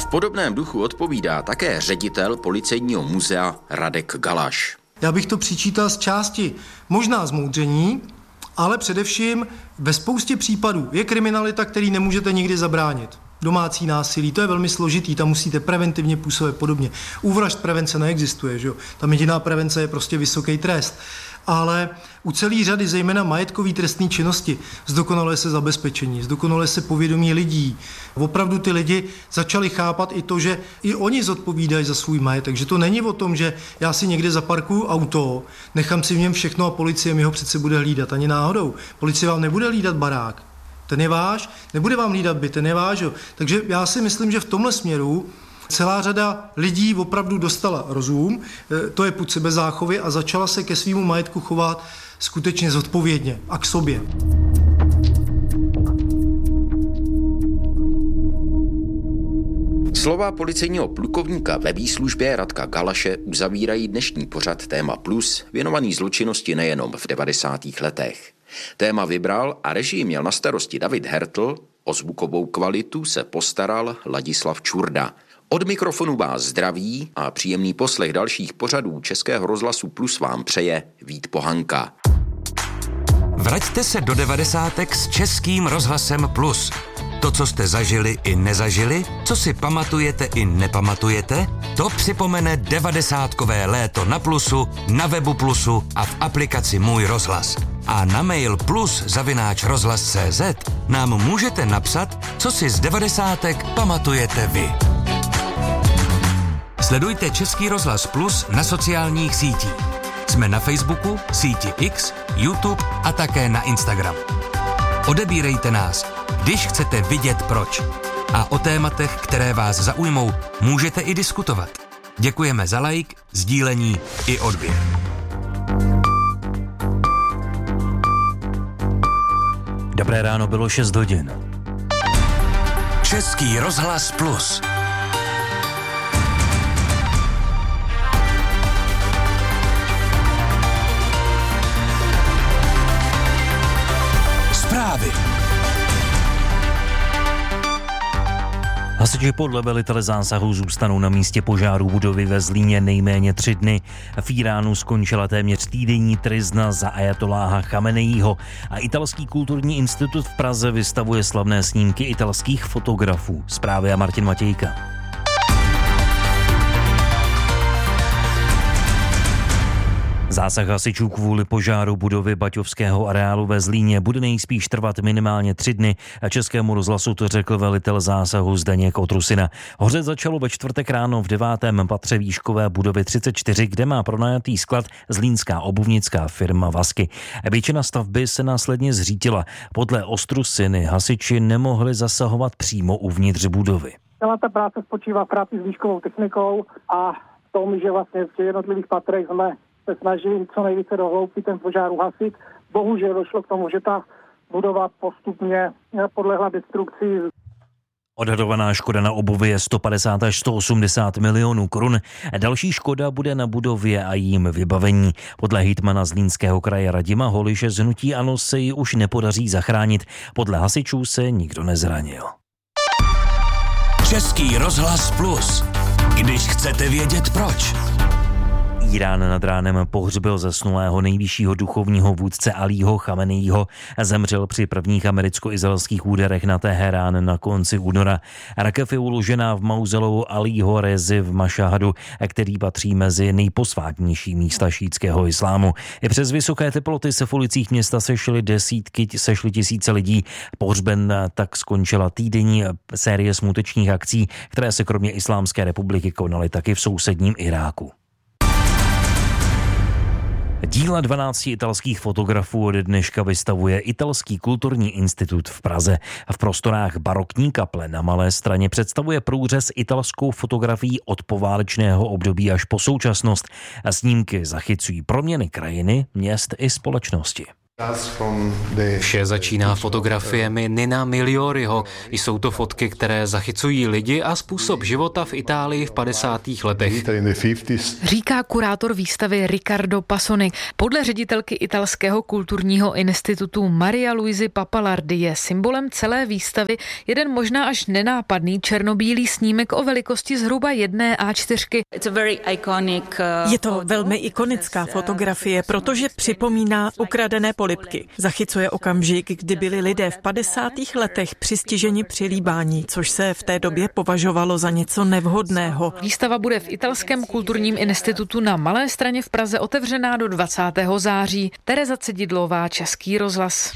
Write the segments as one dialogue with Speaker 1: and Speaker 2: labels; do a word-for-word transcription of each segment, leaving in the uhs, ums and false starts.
Speaker 1: podobném duchu odpovídá také ředitel Policejního muzea Radek Galaš.
Speaker 2: Já bych to přičítal z části možná zmoudření, ale především ve spoustě případů je kriminalita, který nemůžete nikdy zabránit. Domácí násilí, to je velmi složitý, tam musíte preventivně působit podobně. U vražd prevence neexistuje, že jo? Tam jediná prevence je prostě vysoký trest. Ale u celé řady, zejména majetkový trestné činnosti, zdokonaluje se zabezpečení, zdokonaluje se povědomí lidí. Opravdu ty lidi začali chápat i to, že i oni zodpovídají za svůj majetek, že to není o tom, že já si někde zaparkuju auto, nechám si v něm všechno a policie mi ho přece bude hlídat, ani náhodou. Policie vám nebude hlídat barák, ten je váš, nebude vám hlídat byt, ten je váš. Jo. Takže já si myslím, že v tomhle směru celá řada lidí opravdu dostala rozum, to je pud sebezáchovy a začala se ke svému majetku chovat skutečně zodpovědně a k sobě.
Speaker 1: Slova policejního plukovníka ve výslužbě Radka Galaše uzavírají dnešní pořad Téma Plus, věnovaný zločinnosti nejenom v devadesátých letech. Téma vybral a režii měl na starosti David Hertl, o zvukovou kvalitu se postaral Ladislav Čurda. Od mikrofonu vás zdraví a příjemný poslech dalších pořadů Českého rozhlasu Plus vám přeje Vít Pohanka.
Speaker 3: Vraťte se do devadesátek s Českým rozhlasem Plus. To, co jste zažili i nezažili, co si pamatujete i nepamatujete, to připomene devadesátkové léto na Plusu, na webu Plusu a v aplikaci Můj rozhlas. A na mail plus zavináč rozhlas tečka cé zet nám můžete napsat, co si z devadesátek pamatujete vy. Sledujte Český rozhlas Plus na sociálních sítích. Jsme na Facebooku, síti X, YouTube a také na Instagramu. Odebírejte nás, když chcete vidět proč. A o tématech, které vás zaujmou, můžete i diskutovat. Děkujeme za like, sdílení i odběr.
Speaker 4: Dobré ráno, bylo šest hodin.
Speaker 3: Český rozhlas Plus. Zprávy.
Speaker 4: Hasiči podle velitele zásahu zůstanou na místě požáru budovy ve Zlíně nejméně tři dny. V Iránu skončila téměř týdenní tryzna za ajatoláha Chameneího a Italský kulturní institut v Praze vystavuje slavné snímky italských fotografů. Zprávy a Martin Matějka. Zásah hasičů kvůli požáru budovy Baťovského areálu ve Zlíně bude nejspíš trvat minimálně tři dny a Českému rozhlasu to řekl velitel zásahu Zdeněk Otrusina. Hořet začalo ve čtvrtek ráno v devátém patře výškové budovy třicet čtyři, kde má pronajatý sklad zlínská obuvnická firma Vasky. Většina stavby se následně zřítila. Podle Otrusiny hasiči nemohli zasahovat přímo uvnitř budovy.
Speaker 5: Celá ta práce spočívá v práci s výškovou technikou a v tom, že vlastně v těch jednotlivých patrech jsme se snažili co nejvíce do hloubky ten požár uhasit. Bohužel došlo k tomu, že ta budova postupně podlehla destrukci.
Speaker 4: Odhadovaná škoda na obuvi je sto padesát až sto osmdesát milionů korun. Další škoda bude na budově a jím vybavení. Podle hejtmana Zlínského kraje Radima Holiše z hnutí ANO se ji už nepodaří zachránit. Podle hasičů se nikdo nezranil.
Speaker 3: Český rozhlas Plus. Když chcete vědět proč.
Speaker 4: Irán nad ránem pohřbil zesnulého nejvyššího duchovního vůdce Alího Chameneího. Zemřel při prvních americko-izraelských úderech na Teherán na konci února. Rakev je uložená v mauzoleu Alího Rezy v Mašahadu, který patří mezi nejposvátnější místa šítského islámu. I přes vysoké teploty se v ulicích města sešly desítky, sešly tisíce lidí. Pohřben tak skončila týdenní série smutečních akcí, které se kromě Islámské republiky konaly taky v sousedním Iráku. Díla dvanácti italských fotografů od dneška vystavuje Italský kulturní institut v Praze. V prostorách barokní kaple na Malé Straně představuje průřez italskou fotografií od poválečného období až po současnost. A snímky zachycují proměny krajiny, měst i společnosti.
Speaker 6: Vše začíná fotografiemi Nina Miglioriho. Jsou to fotky, které zachycují lidi a způsob života v Itálii v padesátých letech.
Speaker 7: Říká kurátor výstavy Riccardo Passoni. Podle ředitelky italského kulturního institutu Maria Luisi Papalardi je symbolem celé výstavy jeden možná až nenápadný černobílý snímek o velikosti zhruba jedné á čtyři.
Speaker 8: Je to velmi ikonická fotografie, protože připomíná ukradené polibky. Zachycuje okamžik, kdy byli lidé v padesátých letech přistiženi při líbání, což se v té době považovalo za něco nevhodného.
Speaker 7: Výstava bude v italském kulturním institutu na Malé Straně v Praze otevřená do dvacátého září. Tereza Cedidlová, Český rozhlas.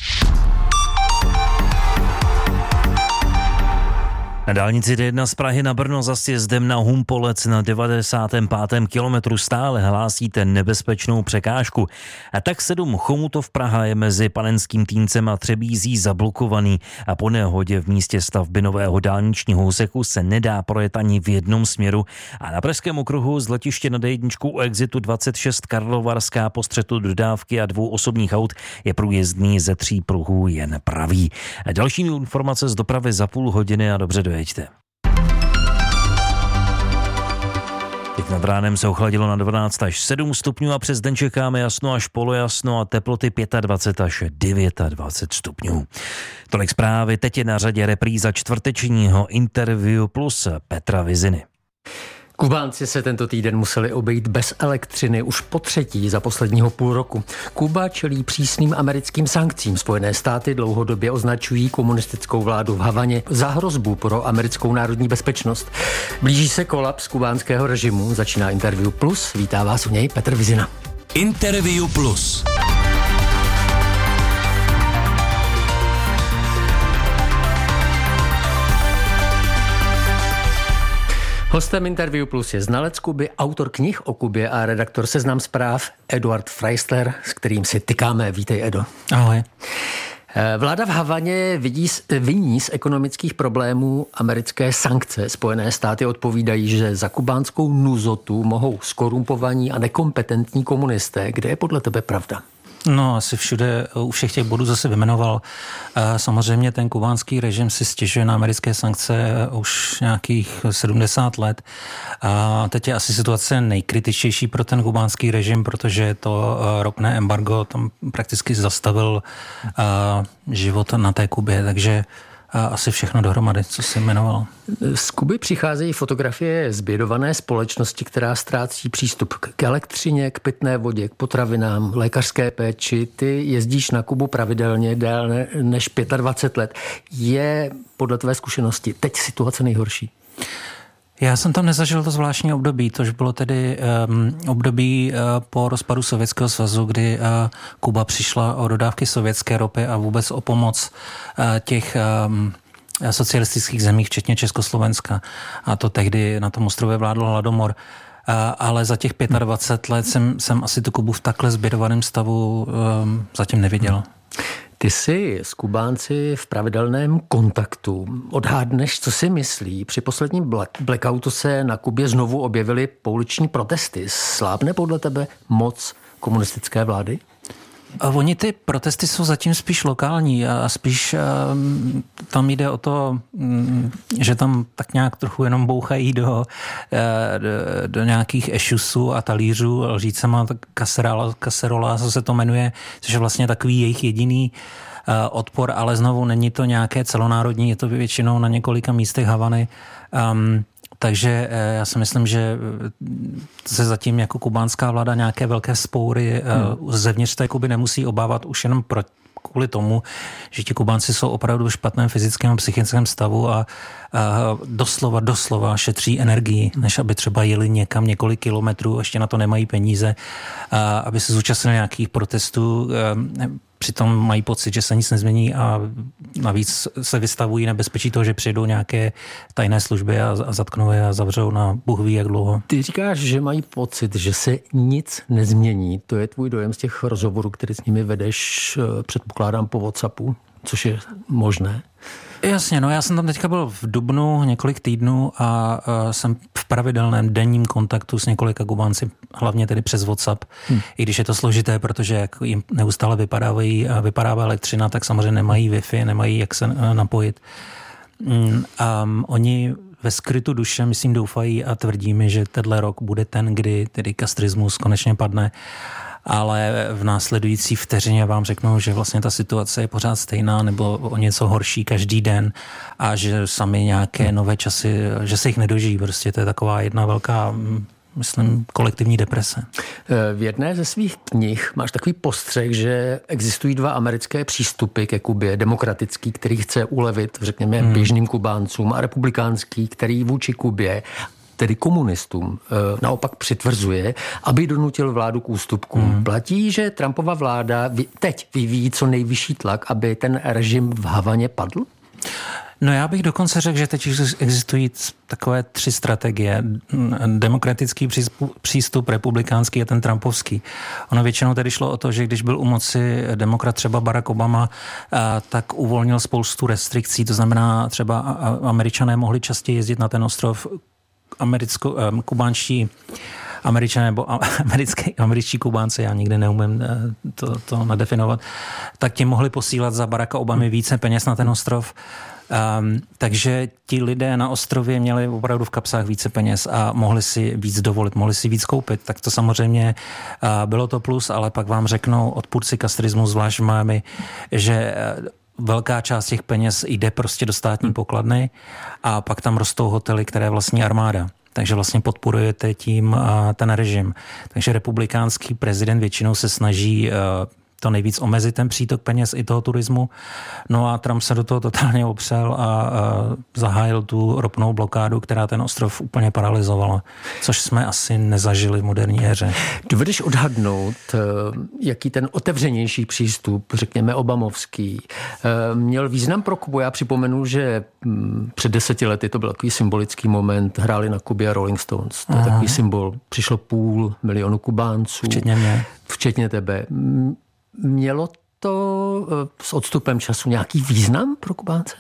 Speaker 4: Na dálnici D jedna z Prahy na Brno za sjezdem na Humpolec na devadesátém pátém kilometru stále hlásíte nebezpečnou překážku. A tak sedm Chomutov Praha je mezi Panenským Týncem a Třebízí zablokovaný a po nehodě v místě stavby nového dálničního úseku se nedá projet ani v jednom směru. A na Pražském okruhu z letiště na D jedna u exitu dvacet šest Karlovarská po střetu dodávky a dvou osobních aut je průjezdný ze tří pruhů jen pravý. A další informace z dopravy za půl hodiny a dobře dojeďte. Teď nad ránem se ochladilo na dvanáct až sedm stupňů a přes den čekáme jasno až polojasno a teploty dvacet pět až dvacet devět stupňů. Tolik zprávy, teď je na řadě repríza čtvrtečního Interview plus Petra Viziny.
Speaker 9: Kubánci se tento týden museli obejít bez elektřiny už po třetí za posledního půl roku. Kuba čelí přísným americkým sankcím. Spojené státy dlouhodobě označují komunistickou vládu v Havaně za hrozbu pro americkou národní bezpečnost. Blíží se kolaps kubánského režimu. Začíná Interview plus. Vítá vás u něj Petr Vizina.
Speaker 3: Interview plus.
Speaker 9: Hostem Interview plus je znalec Kuby, autor knih o Kubě a redaktor Seznam zpráv Eduard Freistler, s kterým si tykáme. Vítej, Edo.
Speaker 10: Ahoj.
Speaker 9: Vláda v Havaně vidí, viní z ekonomických problémů americké sankce. Spojené státy odpovídají, že za kubánskou nuzotu mohou skorumpovaní a nekompetentní komunisté. Kde je podle tebe pravda?
Speaker 10: No, asi všude, u všech těch bodů zase vymenoval. Samozřejmě ten kubánský režim si stěžuje na americké sankce už nějakých sedmdesát let. A teď je asi situace nejkritičtější pro ten kubánský režim, protože to ropné embargo tam prakticky zastavil život na té Kubě, takže a asi všechno dohromady, co jsi jmenoval.
Speaker 9: Z Kuby přicházejí fotografie zbědované společnosti, která ztrácí přístup k elektřině, k pitné vodě, k potravinám, lékařské péči. Ty jezdíš na Kubu pravidelně déle než dvacet pět let. Je podle tvé zkušenosti teď situace nejhorší?
Speaker 10: Já jsem tam nezažil to zvláštní období, tož bylo tedy um, období uh, po rozpadu Sovětského svazu, kdy uh, Kuba přišla o dodávky sovětské ropy a vůbec o pomoc uh, těch um, socialistických zemí, včetně Československa. A to tehdy na tom ostrově vládl hladomor. Uh, ale za těch dvacet pět let jsem, jsem asi tu Kubu v takhle zbědovaném stavu um, zatím neviděl.
Speaker 9: Ty jsi s Kubánci v pravidelném kontaktu. Odhádneš, co si myslí? Při posledním blackoutu se na Kubě znovu objevily pouliční protesty. Slábne podle tebe moc komunistické vlády?
Speaker 10: A oni ty protesty jsou zatím spíš lokální a spíš um, tam jde o to, um, že tam tak nějak trochu jenom bouchají do, uh, do, do nějakých ešusů a talířů, lžícema, kaserola, kaserola, co se to jmenuje, což je vlastně takový jejich jediný uh, odpor, ale znovu není to nějaké celonárodní, je to většinou na několika místech Havany. Um, Takže já si myslím, že se zatím jako kubánská vláda nějaké velké spoury hmm. zevnitř té Kuby nemusí obávat už jenom pro, kvůli tomu, že ti Kubánci jsou opravdu v špatném fyzickém a psychickém stavu a, a doslova, doslova šetří energii, než aby třeba jeli někam několik kilometrů, ještě na to nemají peníze, a aby se zúčastnili nějakých protestů. Přitom mají pocit, že se nic nezmění a navíc se vystavují nebezpečí toho, že přijedou nějaké tajné služby a zatknou je a zavřou na Bůh ví jak dlouho.
Speaker 9: Ty říkáš, že mají pocit, že se nic nezmění. To je tvůj dojem z těch rozhovorů, který s nimi vedeš, předpokládám, po WhatsAppu, což je možné.
Speaker 10: Jasně, no já jsem tam teďka byl v dubnu několik týdnů a uh, jsem v pravidelném denním kontaktu s několika Kubánci, hlavně tedy přes WhatsApp, hmm. i když je to složité, protože jak jim neustále vypadávají, vypadává elektřina, tak samozřejmě nemají Wi-Fi, nemají jak se uh, napojit. Um, um, oni ve skrytu duše, myslím, doufají a tvrdí mi, že tenhle rok bude ten, kdy tedy kastrismus konečně padne. Ale v následující vteřině vám řeknou, že vlastně ta situace je pořád stejná nebo o něco horší každý den a že sami nějaké nové časy, že se jich nedožijí. Prostě to je taková jedna velká, myslím, kolektivní deprese.
Speaker 9: V jedné ze svých knih máš takový postřeh, že existují dva americké přístupy ke Kubě. Demokratický, který chce ulevit, řekněme, hmm. běžným Kubáncům, a republikánský, který vůči Kubě, tedy komunistům, naopak přitvrzuje, aby donutil vládu k ústupkům. Hmm. Platí, že Trumpova vláda teď vyvíjí co nejvyšší tlak, aby ten režim v Havaně padl?
Speaker 10: No já bych dokonce řekl, že teď existují takové tři strategie. Demokratický přístup, republikánský a ten trumpovský. Ono většinou tedy šlo o to, že když byl u moci demokrat třeba Barack Obama, tak uvolnil spoustu restrikcí, to znamená třeba Američané mohli častěji jezdit na ten ostrov, americko, kubánští Američané nebo americké, američtí Kubánci, já nikdy neumím to, to nadefinovat, tak ti mohli posílat za Baracka Obamy více peněz na ten ostrov. Um, takže ti lidé na ostrově měli opravdu v kapsách více peněz a mohli si víc dovolit, mohli si víc koupit. Tak to samozřejmě uh, bylo to plus, ale pak vám řeknou odpůrci kastrismu, zvlášť v Miami, že uh, velká část těch peněz jde prostě do státní pokladny a pak tam rostou hotely, které vlastní armáda. Takže vlastně podporujete tím ten režim. Takže republikánský prezident většinou se snaží to nejvíc omezit ten přítok peněz i toho turismu. No a Trump se do toho totálně opřel a, a zahájil tu ropnou blokádu, která ten ostrov úplně paralyzovala, což jsme asi nezažili v moderní éře.
Speaker 9: Dovedeš odhadnout, jaký ten otevřenější přístup, řekněme obamovský, měl význam pro Kubu? Já připomenu, že před deseti lety to byl takový symbolický moment, hráli na Kubě Rolling Stones. To je takový symbol. Přišlo půl milionu Kubánců.
Speaker 10: Včetně mě.
Speaker 9: Včetně tebe. Mělo to s odstupem času nějaký význam pro Kubánce?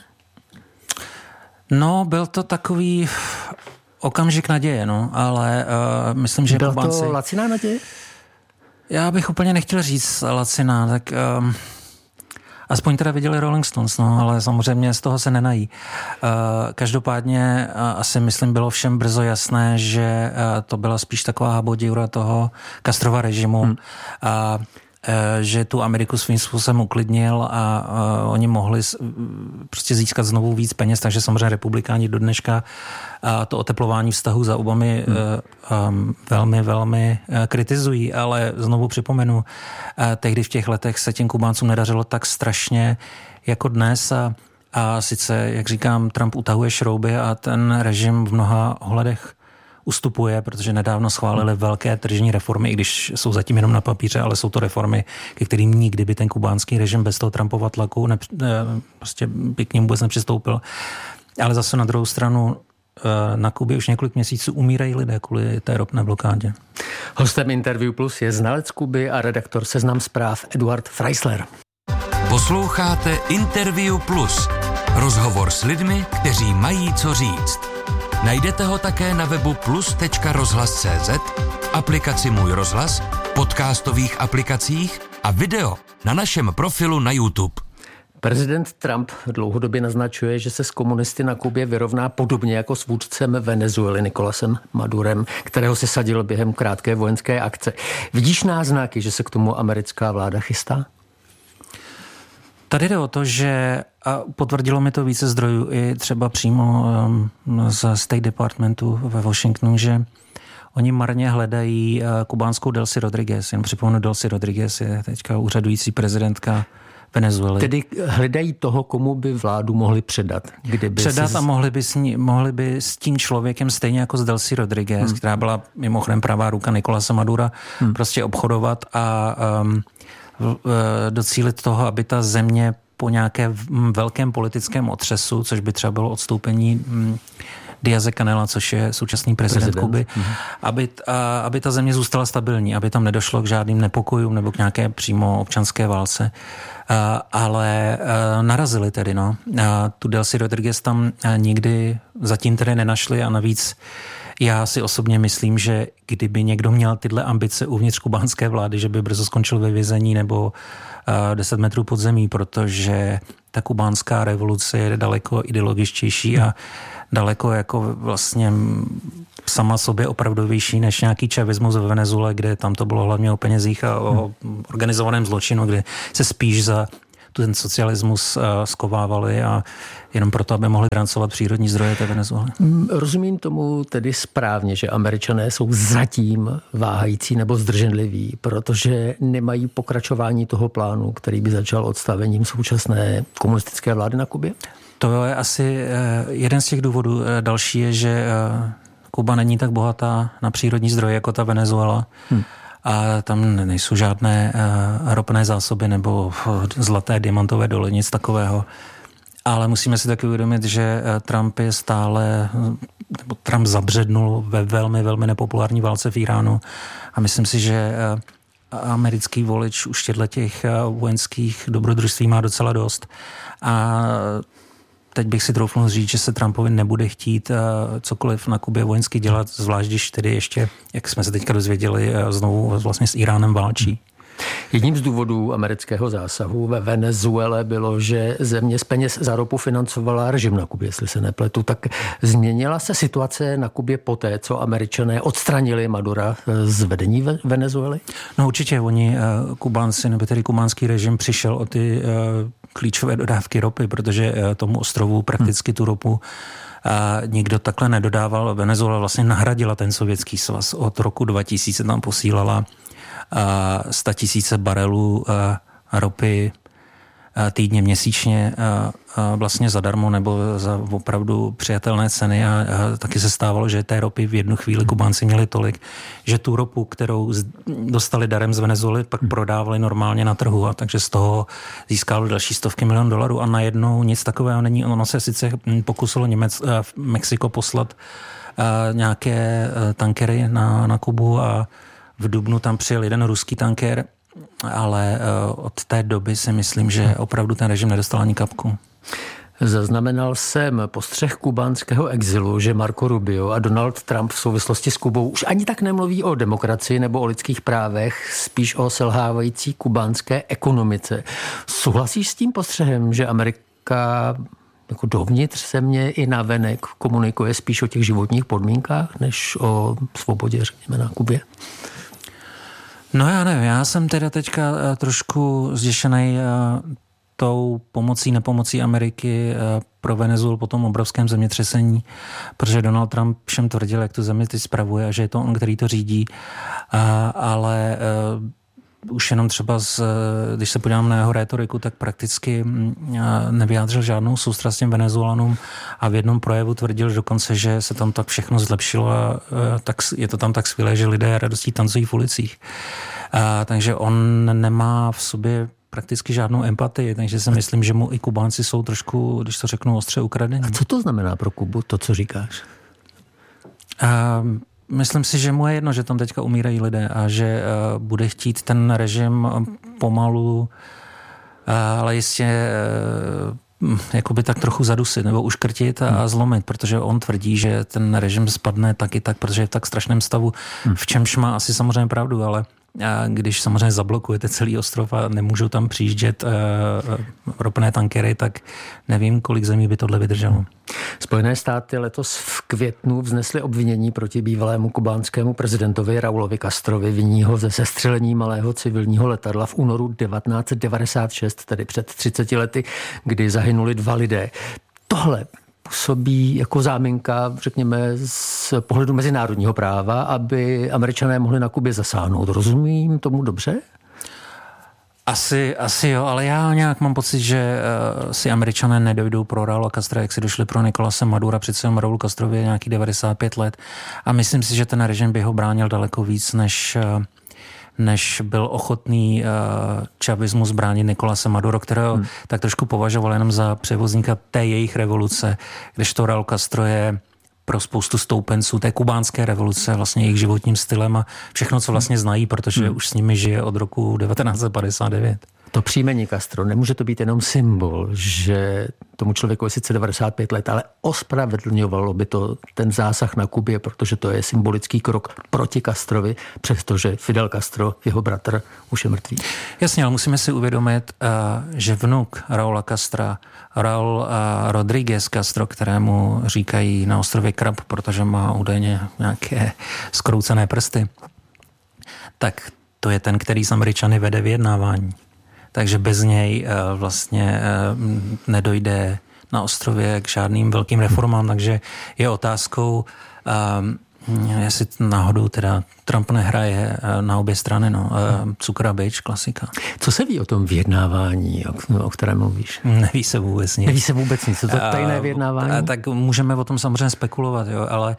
Speaker 10: No, byl to takový okamžik naděje, no, ale uh, myslím, že
Speaker 9: Byla
Speaker 10: Kubánci...
Speaker 9: Byla to laciná naděje?
Speaker 10: Já bych úplně nechtěl říct laciná, tak um, aspoň teda viděli Rolling Stones, no, ale samozřejmě z toho se nenají. Uh, každopádně uh, asi myslím bylo všem brzo jasné, že uh, to byla spíš taková habodiura toho Castrova režimu. Hmm. Uh, že tu Ameriku svým způsobem uklidnil a uh, oni mohli prostě získat znovu víc peněz, takže samozřejmě republikáni do dneška uh, to oteplování vztahu za Obamy hmm. uh, um, velmi, velmi uh, kritizují, ale znovu připomenu, uh, tehdy v těch letech se těm Kubáncům nedařilo tak strašně jako dnes a, a sice, jak říkám, Trump utahuje šrouby a ten režim v mnoha ohledech ustupuje, protože nedávno schválili velké tržní reformy, i když jsou zatím jenom na papíře, ale jsou to reformy, ke kterým nikdy by ten kubánský režim bez toho Trumpova tlaku ne, prostě by k ním vůbec nepřistoupil. Ale zase na druhou stranu na Kubě už několik měsíců umírají lidé kvůli té ropné blokádě.
Speaker 9: Hostem Interview Plus je znalec Kuby a redaktor Seznam zpráv Eduard Freisler.
Speaker 3: Posloucháte Interview Plus. Rozhovor s lidmi, kteří mají co říct. Najdete ho také na webu plus tečka rozhlas tečka cé zet, aplikaci Můj rozhlas, podcastových aplikacích a video na našem profilu na YouTube.
Speaker 9: Prezident Trump dlouhodobě naznačuje, že se s komunisty na Kubě vyrovná podobně jako s vůdcem Venezuely Nicolasem Madurem, kterého se sadil během krátké vojenské akce. Vidíš náznaky, že se k tomu americká vláda chystá?
Speaker 10: Tady jde o to, že a potvrdilo mi to více zdrojů i třeba přímo um, z State Departmentu ve Washingtonu, že oni marně hledají uh, kubánskou Delcy Rodriguez. Jen připomenu, Delcy Rodriguez je teďka úřadující prezidentka Venezuely.
Speaker 9: Tedy hledají toho, komu by vládu mohli předat. Kdyby
Speaker 10: předat
Speaker 9: si...
Speaker 10: a mohli by, s ní, mohli by s tím člověkem stejně jako s Delcy Rodriguez, hmm. která byla mimochodem pravá ruka Nicolasa Madura, hmm. prostě obchodovat a um, docílit toho, aby ta země po nějaké velkém politickém otřesu, což by třeba bylo odstoupení Díaz-Canela, což je současný prezident, prezident. Kuby, mm. aby, a, aby ta země zůstala stabilní, aby tam nedošlo k žádným nepokojům nebo k nějaké přímo občanské válce. A, ale a, narazili tedy, no. A tu Delcy Rodriguez tam nikdy zatím tedy nenašli a navíc já si osobně myslím, že kdyby někdo měl tyhle ambice uvnitř kubánské vlády, že by brzo skončil ve vězení nebo deset metrů pod zemí, protože ta kubánská revoluce je daleko ideologičtější a daleko jako vlastně sama sobě opravdovější než nějaký čavismus ve Venezuele, kde tam to bylo hlavně o penězích a o organizovaném zločinu, kde se spíš za ten socialismus skovávali a jenom proto, aby mohli trancovat přírodní zdroje té Venezuely.
Speaker 9: Rozumím tomu tedy správně, že Američané jsou zatím váhající nebo zdrženliví, protože nemají pokračování toho plánu, který by začal odstavením současné komunistické vlády na Kubě?
Speaker 10: To je asi jeden z těch důvodů. Další je, že Kuba není tak bohatá na přírodní zdroje jako ta Venezuela. Hmm. A tam nejsou žádné uh, ropné zásoby nebo zlaté diamantové doly, nic takového. Ale musíme si taky uvědomit, že Trump je stále, nebo Trump zabřednul ve velmi, velmi nepopulární válce v Iránu. A myslím si, že uh, americký volič už těchto těch uh, vojenských dobrodružství má docela dost. A teď bych si troufnul říct, že se Trumpovi nebude chtít uh, cokoliv na Kubě vojensky dělat, zvlášť když tedy ještě, jak jsme se teďka dozvěděli, uh, znovu vlastně s Iránem válčí.
Speaker 9: Jedním z důvodů amerického zásahu ve Venezuele bylo, že země z peněz za ropu financovala režim na Kubě, jestli se nepletu. Tak změnila se situace na Kubě poté, co Američané odstranili Madura z vedení Venezuely?
Speaker 10: No určitě, oni uh, Kubánci, nebo tedy kubánský režim přišel o ty uh, klíčové dodávky ropy, protože uh, tomu ostrovu prakticky hmm. tu ropu a nikdo takhle nedodával. Venezuela vlastně nahradila ten Sovětský svaz. Od roku dva tisíce tam posílala sto tisíc barelů ropy týdně, měsíčně vlastně zadarmo nebo za opravdu přijatelné ceny a taky se stávalo, že té ropy v jednu chvíli Kubánci měli tolik, že tu ropu, kterou dostali darem z Venezuely, pak prodávali normálně na trhu a takže z toho získalo další stovky milion dolarů a najednou nic takového není. Ono se sice pokusilo Němec, Mexiko poslat nějaké tankery na, na Kubu a v dubnu tam přijel jeden ruský tanker, ale od té doby si myslím, že opravdu ten režim nedostal ani kapku.
Speaker 9: Zaznamenal jsem postřeh kubánského exilu, že Marco Rubio a Donald Trump v souvislosti s Kubou už ani tak nemluví o demokracii nebo o lidských právech, spíš o selhávající kubánské ekonomice. Souhlasíš s tím postřehem, že Amerika jako dovnitř země i navenek komunikuje spíš o těch životních podmínkách, než o svobodě, řekněme, na Kubě?
Speaker 10: No já nevím, já jsem teda teďka trošku zděšený tou pomocí, nepomocí Ameriky pro Venezuelu po tom obrovském zemětřesení, protože Donald Trump všem tvrdil, jak tu zemi teď spravuje a že je to on, který to řídí, ale už jenom třeba, z, když se podívám na jeho rétoriku, tak prakticky nevyjádřil žádnou soustrast těm Venezuelanům a v jednom projevu tvrdil dokonce, že se tam tak všechno zlepšilo a tak je to tam tak skvělé, že lidé radostí tancují v ulicích. A, takže on nemá v sobě prakticky žádnou empatii, takže si myslím, že mu i Kubánci jsou trošku, když to řeknu, ostře ukradení.
Speaker 9: A co to znamená pro Kubu, to, co říkáš?
Speaker 10: A, myslím si, že mu je jedno, že tam teďka umírají lidé a že uh, bude chtít ten režim pomalu, uh, ale jistě uh, jakoby tak trochu zadusit nebo uškrtit a, hmm. a zlomit, protože on tvrdí, že ten režim spadne taky tak, protože je v tak strašném stavu, hmm. v čemž má asi samozřejmě pravdu, ale a když samozřejmě zablokujete celý ostrov a nemůžou tam přijíždět uh, ropné tankery, tak nevím, kolik zemí by tohle vydrželo.
Speaker 9: Spojené státy letos v květnu vznesly obvinění proti bývalému kubánskému prezidentovi Raulovi Castrovi, viní ho ze sestřelení malého civilního letadla v únoru devatenáct set devadesát šest, tedy před třiceti lety, kdy zahynuli dva lidé. Tohle působí jako záminka, řekněme, z pohledu mezinárodního práva, aby Američané mohli na Kubě zasáhnout. Rozumím tomu dobře?
Speaker 10: Asi, asi jo, ale já nějak mám pocit, že uh, si Američané nedojdou pro Raula Castra, jak si došli pro Nicolase Madura, přece jenom Raul Castrovi je nějaký devadesát pět let a myslím si, že ten režim by ho bránil daleko víc, než uh, než byl ochotný uh, čavismus bránit Nicolase Maduro, kterého hmm. tak trošku považoval jenom za převozníka té jejich revoluce, kdežto Raul Castro je pro spoustu stoupenců té kubánské revoluce vlastně jejich životním stylem a všechno, co vlastně znají, protože hmm. už s nimi žije od roku devatenáct set padesát devět.
Speaker 9: To příjmení Castro, nemůže to být jenom symbol, že tomu člověku je sice devadesát pět let, ale ospravedlňovalo by to ten zásah na Kubě, protože to je symbolický krok proti Castrovi, přestože Fidel Castro, jeho bratr, už je mrtvý.
Speaker 10: Jasně, ale musíme si uvědomit, že vnuk Raula Castra, Raul Rodríguez Castro, kterému říkají na ostrově Krab, protože má údajně nějaké skroucené prsty, tak to je ten, který s Američany vede vyjednávání. Takže bez něj vlastně nedojde na ostrově k žádným velkým reformám, takže je otázkou, jestli náhodou teda Trump nehraje na obě strany, no, cukr a bič, klasika.
Speaker 9: Co se ví o tom vyjednávání, o kterém mluvíš?
Speaker 10: Neví se vůbec nic.
Speaker 9: Neví se vůbec nic, co to tajné vyjednávání?
Speaker 10: A, tak můžeme o tom samozřejmě spekulovat, jo, ale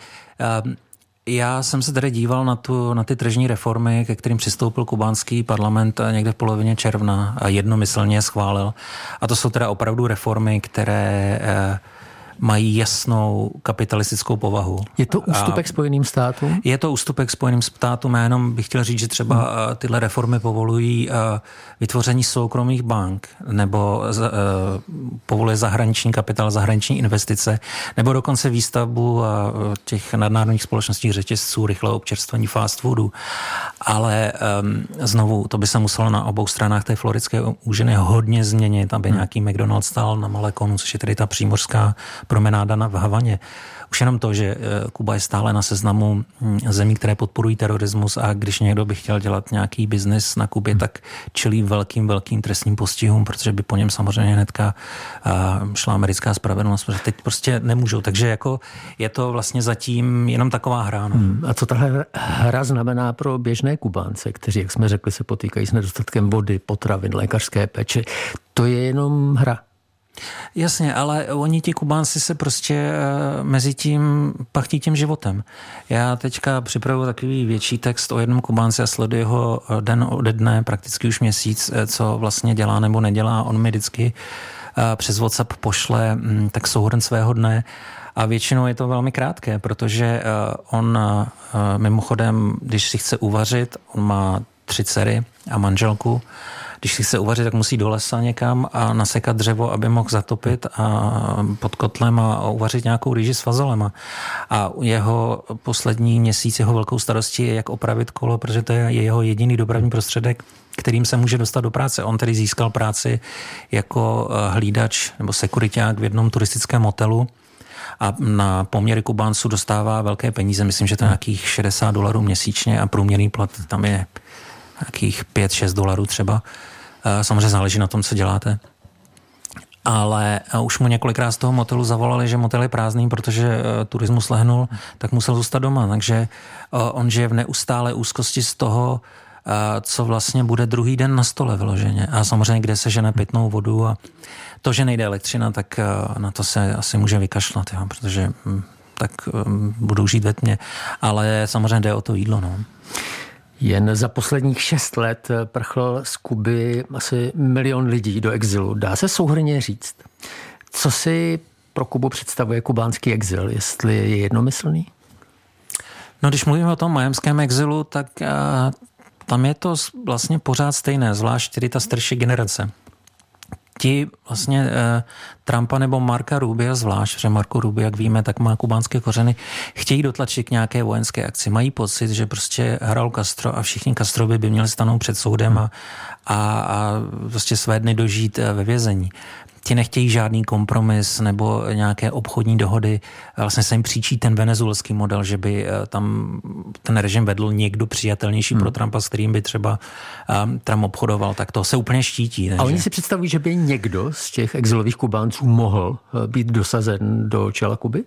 Speaker 10: já jsem se tady díval na, tu, na ty tržní reformy, ke kterým přistoupil kubánský parlament někde v polovině června a jednomyslně je schválil. A to jsou teda opravdu reformy, které eh, mají jasnou kapitalistickou povahu.
Speaker 9: Je to ústupek a Spojeným státům?
Speaker 10: Je to ústupek Spojeným státům. Já jenom bych chtěl říct, že třeba hmm. tyhle reformy povolují vytvoření soukromých bank nebo povoluje zahraniční kapitál, zahraniční investice, nebo dokonce výstavbu těch nadnárodních společností řetězců, rychlého občerstvení fast foodu. Ale um, znovu, to by se muselo na obou stranách té floridské úžiny hodně změnit, aby hmm. nějaký McDonald's stál na Malekonu, což je tedy ta přímořská promenáda na v Havaně. Už jenom to, že Kuba je stále na seznamu zemí, které podporují terorismus a když někdo by chtěl dělat nějaký biznis na Kubě, tak čelí velkým, velkým trestním postihům, protože by po něm samozřejmě hnedka šla americká spravedlnost, protože teď prostě nemůžou. Takže jako je to vlastně zatím jenom taková hra. No.
Speaker 9: Hmm. A co tahle hra znamená pro běžné Kubánce, kteří, jak jsme řekli, se potýkají s nedostatkem vody, potravin, lékařské péče? To je jenom hra.
Speaker 10: Jasně, ale oni ti Kubánci se prostě uh, mezi tím pachtí tím životem. Já teďka připravuji takový větší text o jednom Kubánci a sleduji ho den ode dne, prakticky už měsíc, co vlastně dělá nebo nedělá. On mi vždycky uh, přes WhatsApp pošle um, tak souhrn svého dne a většinou je to velmi krátké, protože uh, on uh, mimochodem, když si chce uvařit, on má tři dcery a manželku. Když si chce uvařit, tak musí do lesa někam a nasekat dřevo, aby mohl zatopit a pod kotlem a uvařit nějakou rýži s fazolema. A jeho poslední měsíc, jeho velkou starostí je, jak opravit kolo, protože to je jeho jediný dopravní prostředek, kterým se může dostat do práce. On tedy získal práci jako hlídač nebo sekuriťák v jednom turistickém hotelu a na poměry Kubánců dostává velké peníze. Myslím, že to je nějakých šedesát dolarů měsíčně a průměrný plat tam je nějakých pět šest dolarů třeba. Samozřejmě záleží na tom, co děláte. Ale už mu několikrát z toho motelu zavolali, že motel je prázdný, protože turismus lehnul, tak musel zůstat doma. Takže on žije v neustále úzkosti z toho, co vlastně bude druhý den na stole vyloženě. A samozřejmě, kde se žene pitnou vodu a to, že nejde elektřina, tak na to se asi může vykašlat, jo, protože tak budou žít ve tmě. Ale samozřejmě jde o to jídlo, no.
Speaker 9: Jen za posledních šest let prchl z Kuby asi milion lidí do exilu. Dá se souhrnně říct, co si pro Kubu představuje kubánský exil, jestli je jednomyslný?
Speaker 10: No, když mluvíme o tom majamském exilu, tak uh, tam je to vlastně pořád stejné, zvlášť tedy ta starší generace. Ti vlastně eh, Trumpa nebo Marka Rubia zvlášť, že Marco Rubio, jak víme, tak má kubánské kořeny, chtějí dotlačit k nějaké vojenské akci. Mají pocit, že prostě Raul Castro a všichni Castrovi by měli stanout před soudem a, a, a prostě své dny dožít ve vězení. Ti nechtějí žádný kompromis nebo nějaké obchodní dohody. Vlastně se jim příčí ten venezuelský model, že by tam ten režim vedl někdo přijatelnější hmm. pro Trumpa, s kterým by třeba um, Trump obchodoval. Tak to se úplně štítí.
Speaker 9: Ne, a oni že? si představují, že by někdo z těch exilových Kubánců mohl být dosazen do čela Kuby?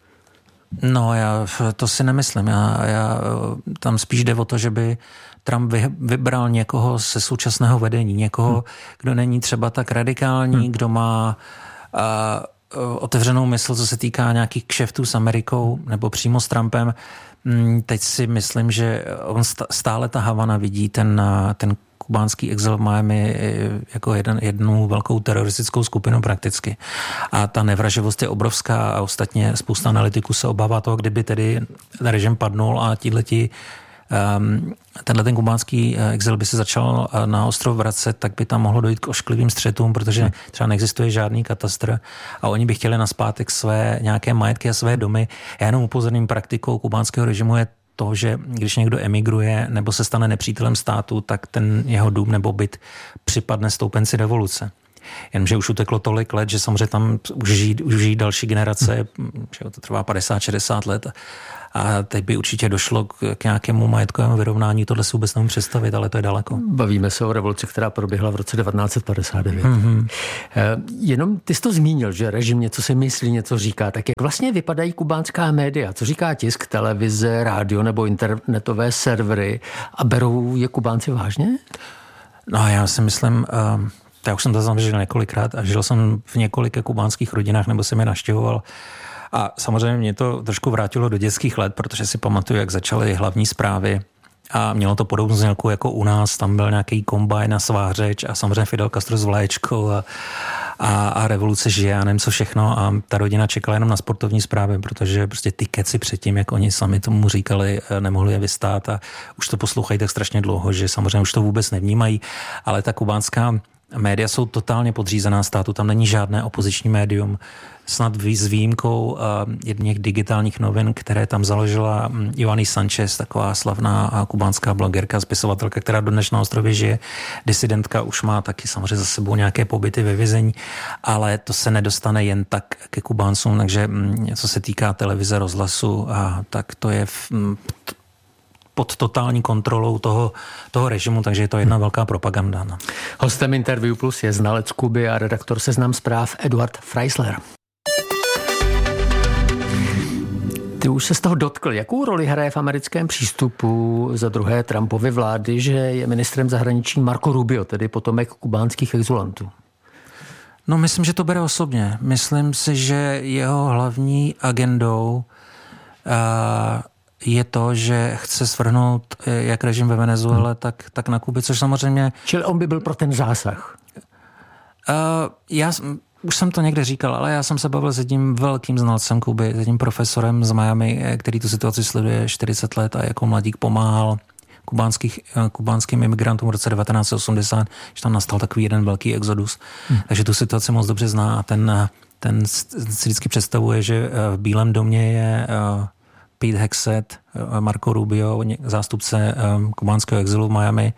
Speaker 10: No, já to si nemyslím. Já, já, tam spíš jde o to, že by Trump vybral někoho ze současného vedení, někoho, hmm. kdo není třeba tak radikální, hmm. kdo má a, otevřenou mysl, co se týká nějakých kšeftů s Amerikou nebo přímo s Trumpem. Teď si myslím, že on stále ta Havana vidí ten, ten kubánský exil v Miami jako jeden, jednu velkou teroristickou skupinu prakticky. A ta nevraživost je obrovská a ostatně spousta analytiků se obává toho, kdyby tedy režim padnul a tíhleti Um, tenhle ten kubánský exil by se začal na ostrov vracet, tak by tam mohlo dojít k ošklivým střetům, protože třeba neexistuje žádný katastr a oni by chtěli nazpátek své nějaké majetky a své domy. Já jenom upozorním, praktikou kubánského režimu je to, že když někdo emigruje nebo se stane nepřítelem státu, tak ten jeho dům nebo byt připadne stoupenci revoluce. Jenomže už uteklo tolik let, že samozřejmě tam už žijí, už žijí další generace, že to trvá padesát šedesát let a teď by určitě došlo k, k nějakému majetkovému vyrovnání, tohle si vůbec nemůžu představit, ale to je daleko.
Speaker 9: Bavíme se o revoluci, která proběhla v roce devatenáct set padesát devět. Mm-hmm. Jenom ty jsi to zmínil, že režim něco si myslí, něco říká, tak jak vlastně vypadají kubánská média? Co říká tisk, televize, rádio nebo internetové servery a berou je Kubánci vážně?
Speaker 10: No já si myslím... Uh... Já už jsem to tam žil několikrát a žil jsem v několika kubánských rodinách, nebo jsem je navštěvoval. A samozřejmě mě to trošku vrátilo do dětských let, protože si pamatuju, jak začaly hlavní zprávy a mělo to podobnou znělku jako u nás. Tam byl nějaký kombajn a svá řeč a samozřejmě Fidel Castro s vlaječkou a, a, a revoluce žije a nevím co všechno. A ta rodina čekala jenom na sportovní zprávy, protože prostě ty keci předtím, jak oni sami tomu říkali, nemohli je vystát a už to poslouchají tak strašně dlouho, že samozřejmě už to vůbec nevnímají. Ale ta kubánská média jsou totálně podřízená státu, tam není žádné opoziční médium, snad s výjimkou uh, jedných digitálních novin, které tam založila Ivany Sanchez, taková slavná uh, kubánská blogerka, spisovatelka, která dodnes na ostrově žije, disidentka, už má taky samozřejmě za sebou nějaké pobyty ve vězení, ale to se nedostane jen tak ke Kubáncům, takže um, co se týká televize, rozhlasu, uh, tak to je v, um, pod totální kontrolou toho, toho režimu, takže je to jedna velká propaganda. No.
Speaker 9: Hostem Interview Plus je znalec Kuby a redaktor Seznam zpráv Eduard Freisler. Ty už se z toho dotkl. Jakou roli hraje v americkém přístupu za druhé Trumpovy vlády, že je ministrem zahraničí Marco Rubio, tedy potomek kubánských exulantů?
Speaker 10: No myslím, že to bere osobně. Myslím si, že jeho hlavní agendou uh, je to, že chce svrhnout jak režim ve Venezuele, tak, tak na Kubě, což samozřejmě...
Speaker 9: Čili on by byl pro ten zásah?
Speaker 10: Uh, já už jsem to někde říkal, ale já jsem se bavil s jedním velkým znalcem Kuby, s jedním profesorem z Miami, který tu situaci sleduje čtyřicet let a jako mladík pomáhal kubánských, kubánským imigrantům v roce devatenáct set osmdesát, že tam nastal takový jeden velký exodus. Hmm. Takže tu situaci moc dobře zná a ten, ten si vždycky představuje, že v Bílém domě je Pete Hegseth, Marco Rubio, zástupce kubánského exilu v Miami,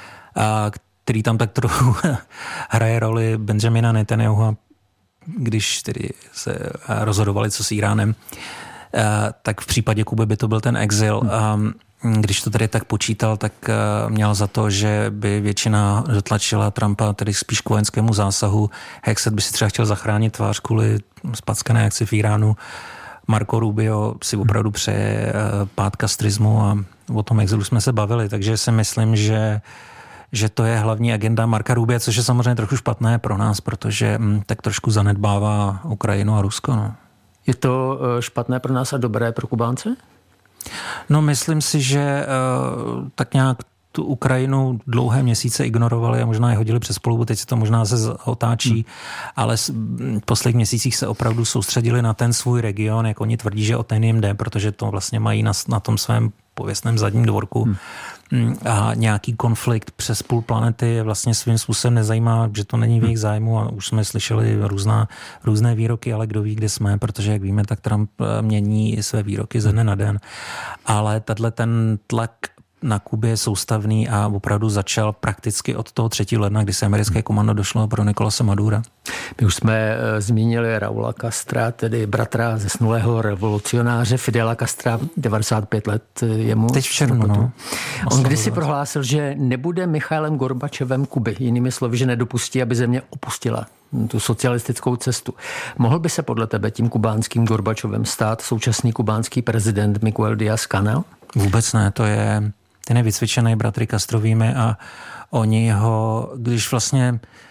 Speaker 10: který tam tak trochu hraje roli Benjamina Netanyahu, když tedy se rozhodovali, co s Iránem, tak v případě Kuby by to byl ten exil. Když to tady tak počítal, tak měl za to, že by většina dotlačila Trumpa tedy spíš k vojenskému zásahu. Hegseth by si třeba chtěl zachránit tvář kvůli spackané akci v Iránu. Marco Rubio si opravdu přeje pád kastrismu a o tom exilu jsme se bavili, takže si myslím, že že to je hlavní agenda Marca Rubia, což je samozřejmě trochu špatné pro nás, protože m, tak trošku zanedbává Ukrajinu a Rusko. No.
Speaker 9: Je to špatné pro nás a dobré pro Kubánce?
Speaker 10: No myslím si, že uh, tak nějak tu Ukrajinu dlouhé měsíce ignorovali a možná je hodili přes polubu, teď se to možná se otáčí, hmm. ale v posledních měsících se opravdu soustředili na ten svůj region, jak oni tvrdí, že o ten jim jde, protože to vlastně mají na, na tom svém pověstném zadním dvorku. Hmm. A nějaký konflikt přes půl planety je vlastně svým způsobem nezajímá, že to není v jejich zájmu a už jsme slyšeli různá, různé výroky, ale kdo ví, kde jsme, protože jak víme, tak Trump mění své výroky ze dne na den. Ale tato ten tlak na Kubě je soustavný a opravdu začal prakticky od toho třetího ledna, kdy se americké komando došlo pro Nicolase Madura.
Speaker 9: My už jsme zmínili Raula Castra, tedy bratra zesnulého revolucionáře Fidela Castra, devadesát pět let jemu.
Speaker 10: Teď v červnu, no.
Speaker 9: On kdysi prohlásil, že nebude Michailem Gorbačovem Kuby. Jinými slovy, že nedopustí, aby země opustila tu socialistickou cestu. Mohl by se podle tebe tím kubánským Gorbačovem stát současný kubánský prezident Miguel Díaz-Canel?
Speaker 10: Vůbec ne, to je ten je vycvičený bratry Castrovými a oni ho, když vlastně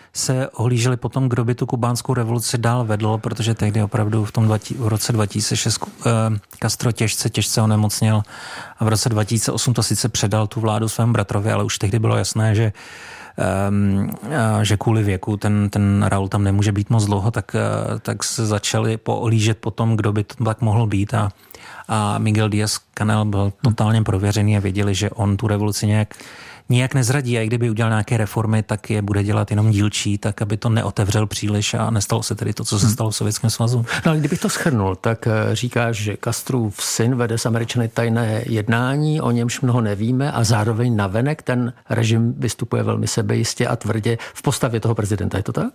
Speaker 10: se ohlíželi potom, kdo by tu kubánskou revoluci dál vedl, protože tehdy opravdu v tom dvacet, v roce dva tisíce šest Castro těžce, těžce onemocněl a v roce dva tisíce osm to sice předal tu vládu svému bratrovi, ale už tehdy bylo jasné, že Um, že kvůli věku ten, ten Raúl tam nemůže být moc dlouho, tak, tak se začali poohlížet potom, kdo by to tak mohl být a, a Miguel Díaz-Canel byl totálně prověřený a věděli, že on tu revoluci nějak nijak nezradí a i kdyby udělal nějaké reformy, tak je bude dělat jenom dílčí, tak aby to neotevřel příliš a nestalo se tedy to, co se stalo v Sovětském svazu.
Speaker 9: No ale kdybych to shrnul, tak říkáš, že Castrův syn vede s Američany tajné jednání, o němž mnoho nevíme a zároveň navenek ten režim vystupuje velmi sebejistě a tvrdě v postavě toho prezidenta. Je to tak?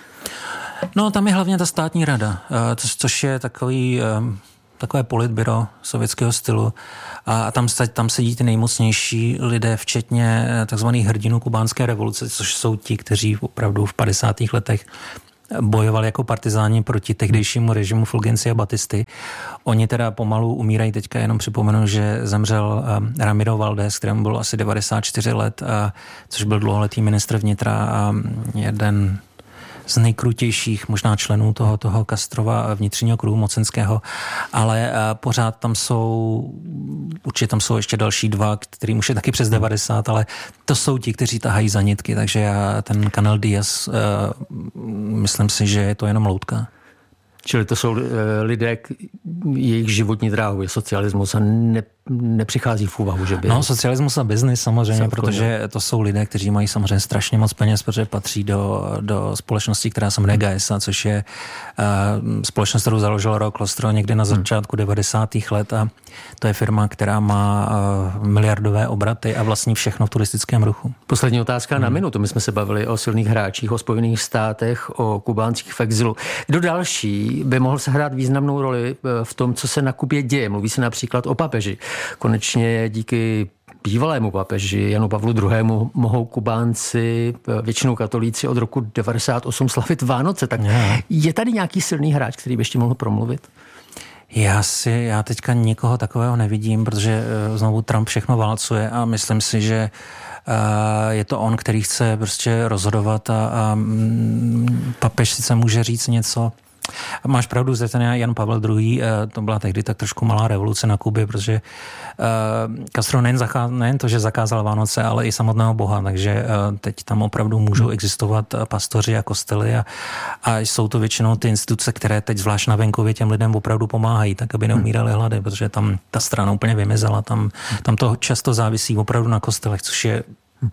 Speaker 10: No tam je hlavně ta státní rada, což je takový... takové politbyro sovětského stylu a tam, tam sedí ty nejmocnější lidé, včetně takzvaných hrdinů kubánské revoluce, což jsou ti, kteří opravdu v padesátých letech bojovali jako partizáni proti tehdejšímu režimu Fulgencia Batisty. Oni teda pomalu umírají, teďka jenom připomenu, že zemřel Ramiro Valdés, kterému bylo asi devadesát čtyři let, a, což byl dlouholetý ministr vnitra a jeden z nejkrutějších možná členů toho, toho Castrova vnitřního kruhu mocenského, ale pořád tam jsou, určitě tam jsou ještě další dva, kterým už je taky přes devadesát, ale to jsou ti, kteří tahají za nitky, takže já ten Canel Díaz, myslím si, že je to jenom loutka.
Speaker 9: Čili to jsou lidé, jejich životní dráhou je socialismus a ne, nepřichází v úvahu, že by...
Speaker 10: No, socialismus a biznis samozřejmě, protože to jsou lidé, kteří mají samozřejmě strašně moc peněz, protože patří do, do společnosti, která se jmenuje Gaesa, což je uh, společnost, kterou založil Raúl Castro někdy na začátku devadesátých let a to je firma, která má uh, miliardové obraty a vlastní všechno v turistickém ruchu.
Speaker 9: Poslední otázka hmm. na minutu. My jsme se bavili o silných hráčích, o Spojených státech, o Kubáncích v exilu. Kdo další by mohl sehrát významnou roli v tom, co se na Kubě děje? Mluví se například o papeži. Konečně díky bývalému papeži Janu Pavlu druhému. mohou Kubánci, většinou katolíci, od roku devadesát osm slavit Vánoce. Tak je tady nějaký silný hráč, který by ještě mohl promluvit?
Speaker 10: Já si, já teďka nikoho takového nevidím, protože znovu Trump všechno válcuje a myslím si, že je to on, který chce prostě rozhodovat a, a papež sice může říct něco. Máš pravdu, že ten Jan Pavel druhý. To byla tehdy tak trošku malá revoluce na Kubě, protože Castro nejen, zachá, nejen to, že zakázal Vánoce, ale i samotného Boha, takže teď tam opravdu můžou existovat pastoři a kostely a, a jsou to většinou ty instituce, které teď zvlášť na venkově těm lidem opravdu pomáhají, tak aby neumírali hlady, protože tam ta strana úplně vymizela, tam, tam to často závisí opravdu na kostelech, což je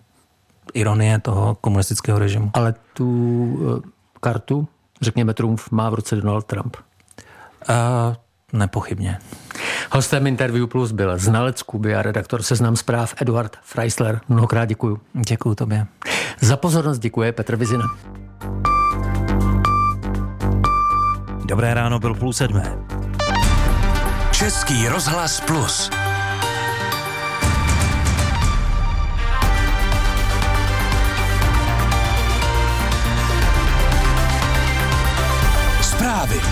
Speaker 10: ironie toho komunistického režimu.
Speaker 9: Ale tu uh, kartu, řekněme, trumf má v ruce Donald Trump.
Speaker 10: Uh, nepochybně.
Speaker 9: Hostem Interview Plus byl znalec Kuby a redaktor Seznam zpráv Eduard Freisler. Mnohokrát děkuju.
Speaker 10: Děkuju tobě.
Speaker 9: Za pozornost děkuje Petr Vizina.
Speaker 4: Dobré ráno, byl půl sedmé.
Speaker 3: Český rozhlas Plus. Zprávy.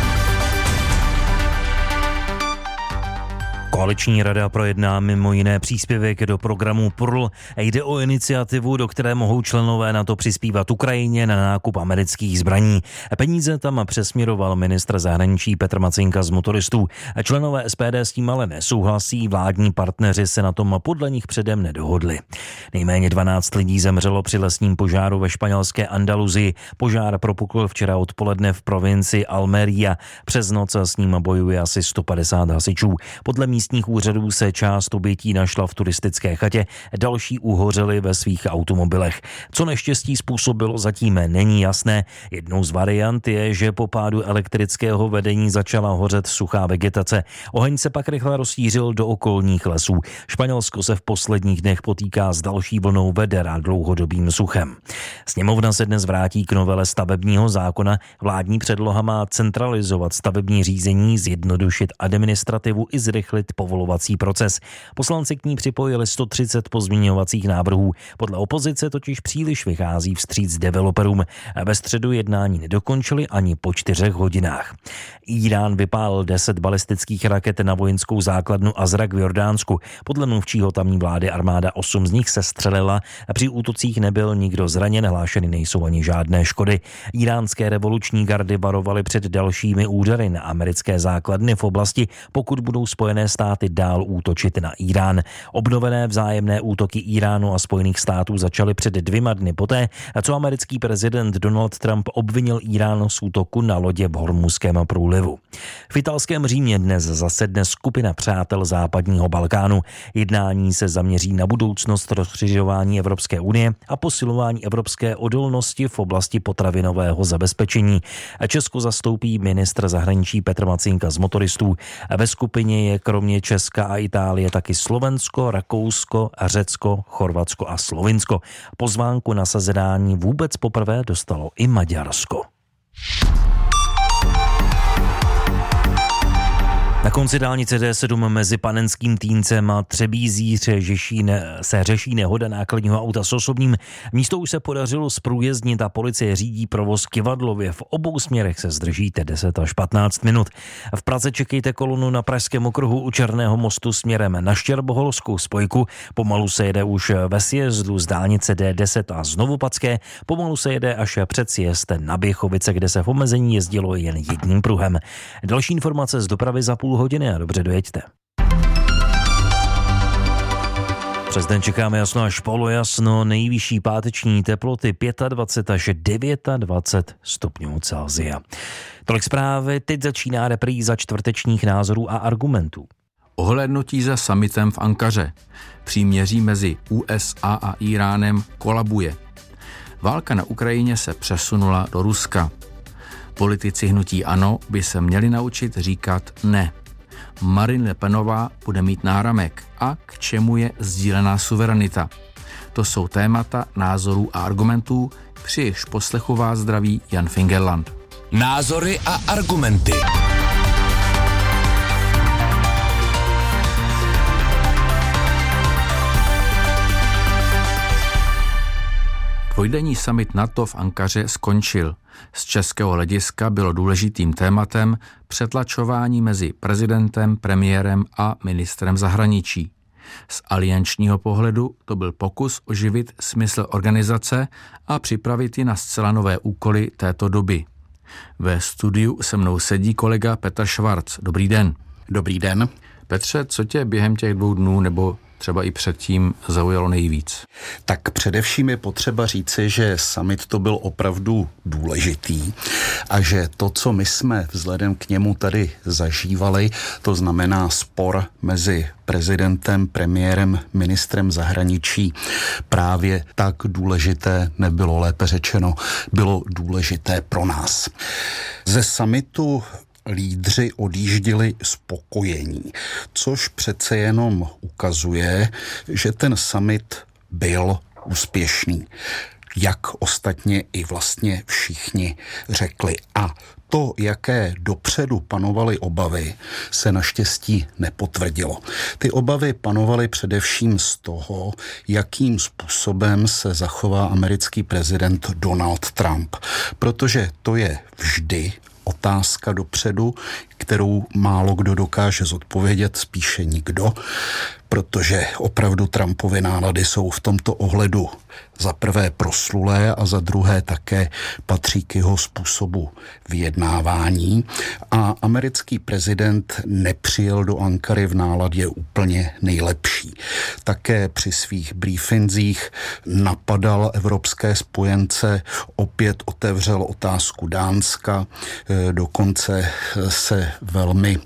Speaker 4: Koaliční rada projedná mimo jiné příspěvek do programu P R L. Jde o iniciativu, do které mohou členové NATO přispívat Ukrajině na nákup amerických zbraní. Peníze tam přesměroval ministr zahraničí Petr Macinka z Motoristů. Členové S P D s tím ale nesouhlasí, vládní partneři se na tom podle nich předem nedohodli. Nejméně dvanáct lidí zemřelo při lesním požáru ve španělské Andaluzii. Požár propukl včera odpoledne v provincii Almería. Přes noc s ním bojuje asi sto padesát hasičů. Podle místních úřadů se část obětí našla v turistické chatě, další uhořely ve svých automobilech. Co neštěstí způsobilo, zatím není jasné. Jednou z variant je, že po pádu elektrického vedení začala hořet suchá vegetace. Oheň se pak rychle rozšířil do okolních lesů. Španělsko se v posledních dnech potýká s další vlnou veder a dlouhodobým suchem. Sněmovna se dnes vrátí k novele stavebního zákona. Vládní předloha má centralizovat stavební řízení, zjednodušit administrativu i zrychlit povolovací proces. Poslanci k ní připojili sto třicet pozměňovacích návrhů. Podle opozice totiž příliš vychází vstříc developerům. Ve středu jednání nedokončili ani po čtyřech hodinách. Írán vypálil deset balistických raket na vojenskou základnu Azraq v Jordánsku. Podle mluvčího tamní vlády armáda osm z nich se střelila a při útocích nebyl nikdo zraněn, hlášeny nejsou ani žádné škody. Iránské revoluční gardy varovaly před dalšími údery na americké základny v oblasti, pokud budou Spojené státy dál útočit na Irán. Obnovené vzájemné útoky Iránu a Spojených států začaly před dvěma dny poté, co americký prezident Donald Trump obvinil Irán z útoku na lodě v Hormuzském průlivu. V italském Římě dnes zasedne skupina přátel západního Balkánu. Jednání se zaměří na budoucnost rozšiřování Evropské unie a posilování evropské odolnosti v oblasti potravinového zabezpečení. Česko zastoupí ministr zahraničí Petr Macínka z motoristů. Ve skupině je kromě Česka a Itálie taky Slovensko, Rakousko, Řecko, Chorvatsko a Slovinsko. Pozvánku na zasedání vůbec poprvé dostalo i Maďarsko. Na konci dálnice D sedm mezi Panenským Týncem a Třebízí se řeší nehoda nákladního auta s osobním. Místo už se podařilo zprůjezdnit a policie řídí provoz kyvadlově. V obou směrech se zdržíte deset až patnáct minut. V Praze čekejte kolonu na Pražském okruhu u Černého mostu směrem na Štěrboholskou spojku. Pomalu se jede už ve sjezdu z dálnice D deset a Znovupacké. Pomalu se jede až před sjezd na Běchovice, kde se v omezení jezdilo jen jedním pruhem. Další informace z dopravy za půl hodiny a dobře dojeďte. Přes den čekáme jasno až polojasno, nejvyšší páteční teploty dvacet pět až dvacet devět stupňů Celsia. Tolik zprávy, teď začíná repríza čtvrtečních názorů a argumentů.
Speaker 11: Ohlédnutí za summitem v Ankaře. Příměří mezi U S A a Íránem kolabuje. Válka na Ukrajině se přesunula do Ruska. Politici hnutí ANO by se měli naučit říkat ne. Marine Le Penová bude mít náramek. A k čemu je sdílená suverenita? To jsou témata názorů a argumentů, při jejichž poslechu vás zdraví Jan Fingerland.
Speaker 3: Názory a argumenty.
Speaker 11: Dvojdenní summit NATO v Ankaře skončil. Z českého hlediska bylo důležitým tématem přetlačování mezi prezidentem, premiérem a ministrem zahraničí. Z aliančního pohledu to byl pokus oživit smysl organizace a připravit ji na zcela nové úkoly této doby. Ve studiu se mnou sedí kolega Petr Švarc. Dobrý den.
Speaker 12: Dobrý den.
Speaker 11: Petře, co tě během těch dvou dnů nebo třeba i předtím zaujalo nejvíc?
Speaker 12: Tak především je potřeba říci, že summit to byl opravdu důležitý a že to, co my jsme vzhledem k němu tady zažívali, to znamená spor mezi prezidentem, premiérem, ministrem zahraničí, právě tak důležité nebylo, lépe řečeno, bylo důležité pro nás. Ze summitu lídři odjížděli spokojení, což přece jenom ukazuje, že ten summit byl úspěšný. Jak ostatně i vlastně všichni řekli. A to, jaké dopředu panovaly obavy, se naštěstí nepotvrdilo. Ty obavy panovaly především z toho, jakým způsobem se zachová americký prezident Donald Trump. Protože to je vždy otázka dopředu, kterou málo kdo dokáže zodpovědět, spíše nikdo, protože opravdu Trumpovy nálady jsou v tomto ohledu za prvé proslulé a za druhé také patří k jeho způsobu vyjednávání. A americký prezident nepřijel do Ankary v náladě úplně nejlepší. Také při svých briefingzích napadal evropské spojence, opět otevřel otázku Dánska, dokonce se velmi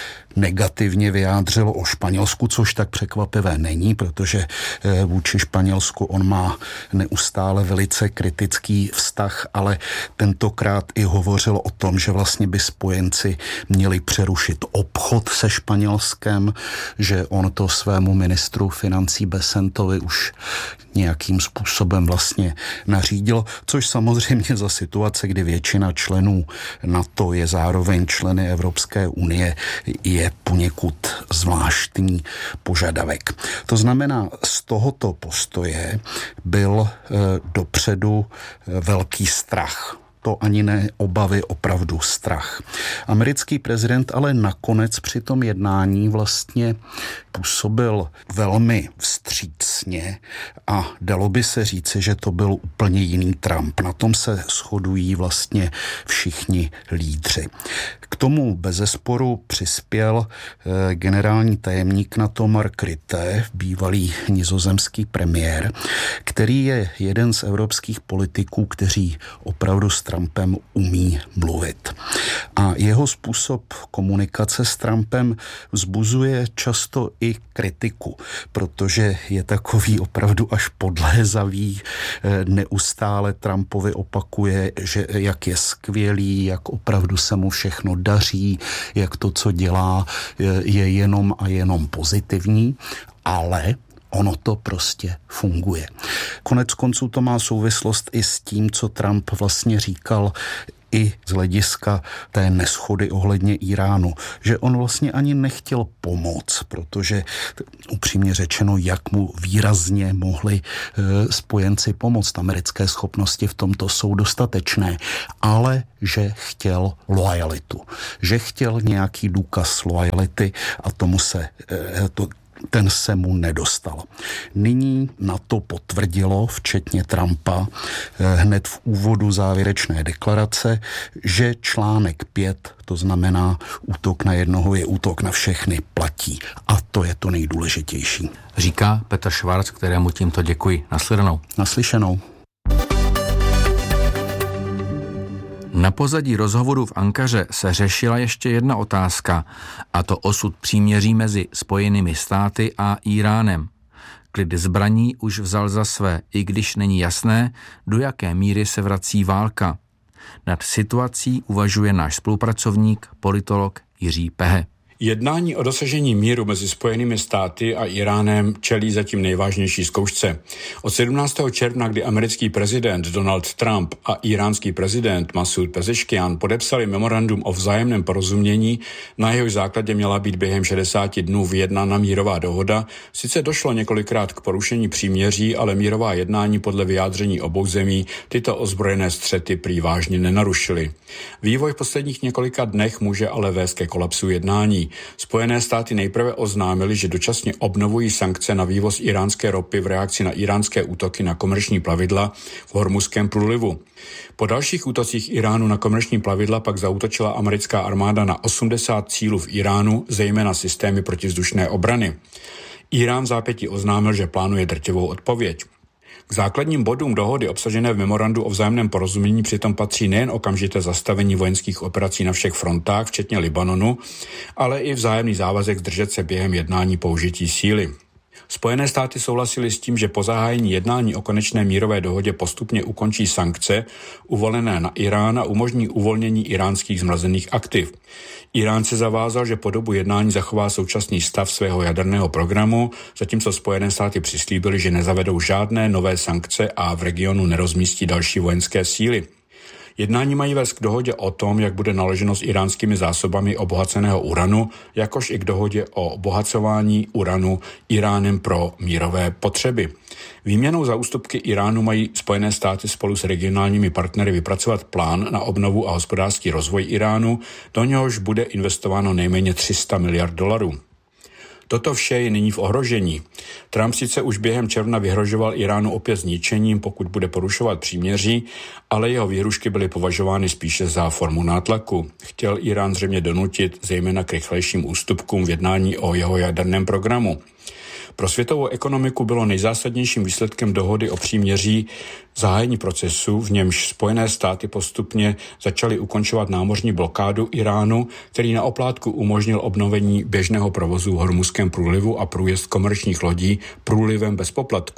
Speaker 12: negativně vyjádřil o Španělsku, což tak překvapivé není, protože vůči Španělsku on má neustále velice kritický vztah, ale tentokrát i hovořil o tom, že vlastně by spojenci měli přerušit obchod se Španělskem, že on to svému ministru financí Becentovi už nějakým způsobem vlastně nařídilo, což samozřejmě za situace, kdy většina členů NATO je zároveň členy Evropské unie, je poněkud zvláštní požadavek. To znamená, z tohoto postoje byl e, dopředu e, velký strach. To ani ne obavy, opravdu strach. Americký prezident ale nakonec při tom jednání vlastně působil velmi vstřícně a dalo by se říci, že to byl úplně jiný Trump. Na tom se shodují vlastně všichni lídři. K tomu bezesporu přispěl eh, generální tajemník NATO Mark Rutte, bývalý nizozemský premiér, který je jeden z evropských politiků, kteří opravdu s Trumpem umí mluvit. A jeho způsob komunikace s Trumpem vzbuzuje často i kritiku, protože je takový opravdu až podlézavý, neustále Trumpovi opakuje, že jak je skvělý, jak opravdu se mu všechno daří, jak to, co dělá, je jenom a jenom pozitivní, ale ono to prostě funguje. Konec konců to má souvislost i s tím, co Trump vlastně říkal i z hlediska té neschody ohledně Iránu, že on vlastně ani nechtěl pomoc, protože upřímně řečeno, jak mu výrazně mohli e, spojenci pomoct, americké schopnosti v tomto jsou dostatečné, ale že chtěl loajalitu, že chtěl nějaký důkaz loajality a tomu se e, to ten se mu nedostal. Nyní na to potvrdilo, včetně Trumpa, hned v úvodu závěrečné deklarace, že článek pět, to znamená útok na jednoho je útok na všechny, platí. A to je to nejdůležitější.
Speaker 11: Říká Petr Švarc, kterému tímto děkuji. Naslyšenou.
Speaker 12: Naslyšenou.
Speaker 11: Na pozadí rozhovoru v Ankaře se řešila ještě jedna otázka, a to osud příměří mezi Spojenými státy a Íránem. Klid zbraní už vzal za své, i když není jasné, do jaké míry se vrací válka. Nad situací uvažuje náš spolupracovník, politolog Jiří Pehe.
Speaker 13: Jednání o dosažení míru mezi Spojenými státy a Íránem čelí zatím nejvážnější zkoušce. Od sedmnáctého června, kdy americký prezident Donald Trump a íránský prezident Masud Pezeškian podepsali memorandum o vzájemném porozumění, na jehož základě měla být během šedesáti dnů vyjednána mírová dohoda, sice došlo několikrát k porušení příměří, ale mírová jednání podle vyjádření obou zemí tyto ozbrojené střety prý vážně nenarušily. Vývoj v posledních několika dnech může ale vést ke kolapsu jednání. Spojené státy nejprve oznámily, že dočasně obnovují sankce na vývoz iránské ropy v reakci na iránské útoky na komerční plavidla v Hormuzském průlivu. Po dalších útocích Iránu na komerční plavidla pak zaútočila americká armáda na osmdesát cílů v Iránu, zejména systémy protivzdušné obrany. Irán v zápětí oznámil, že plánuje drtivou odpověď. K základním bodům dohody obsažené v memorandu o vzájemném porozumění přitom patří nejen okamžité zastavení vojenských operací na všech frontách, včetně Libanonu, ale i vzájemný závazek zdržet se během jednání použití síly. Spojené státy souhlasily s tím, že po zahájení jednání o konečné mírové dohodě postupně ukončí sankce uvolené na Irán a umožní uvolnění iránských zmrazených aktiv. Irán se zavázal, že po dobu jednání zachová současný stav svého jaderného programu, zatímco Spojené státy přislíbily, že nezavedou žádné nové sankce a v regionu nerozmístí další vojenské síly. Jednání mají vést k dohodě o tom, jak bude naloženo s iránskými zásobami obohaceného uranu, jakož i k dohodě o obohacování uranu Iránem pro mírové potřeby. Výměnou za ústupky Iránu mají Spojené státy spolu s regionálními partnery vypracovat plán na obnovu a hospodářský rozvoj Iránu, do něhož bude investováno nejméně tři sta miliard dolarů. Toto vše je nyní v ohrožení. Trump sice už během června vyhrožoval Iránu opět zničením, pokud bude porušovat příměří, ale jeho výhrušky byly považovány spíše za formu nátlaku. Chtěl Irán zřejmě donutit zejména k rychlejším ústupkům v jednání o jeho jaderném programu. Pro světovou ekonomiku bylo nejzásadnějším výsledkem dohody o příměří zahájení procesu, v němž Spojené státy postupně začaly ukončovat námořní blokádu Iránu, který na oplátku umožnil obnovení běžného provozu v Hormuzském průlivu a průjezd komerčních lodí průlivem bez poplatků.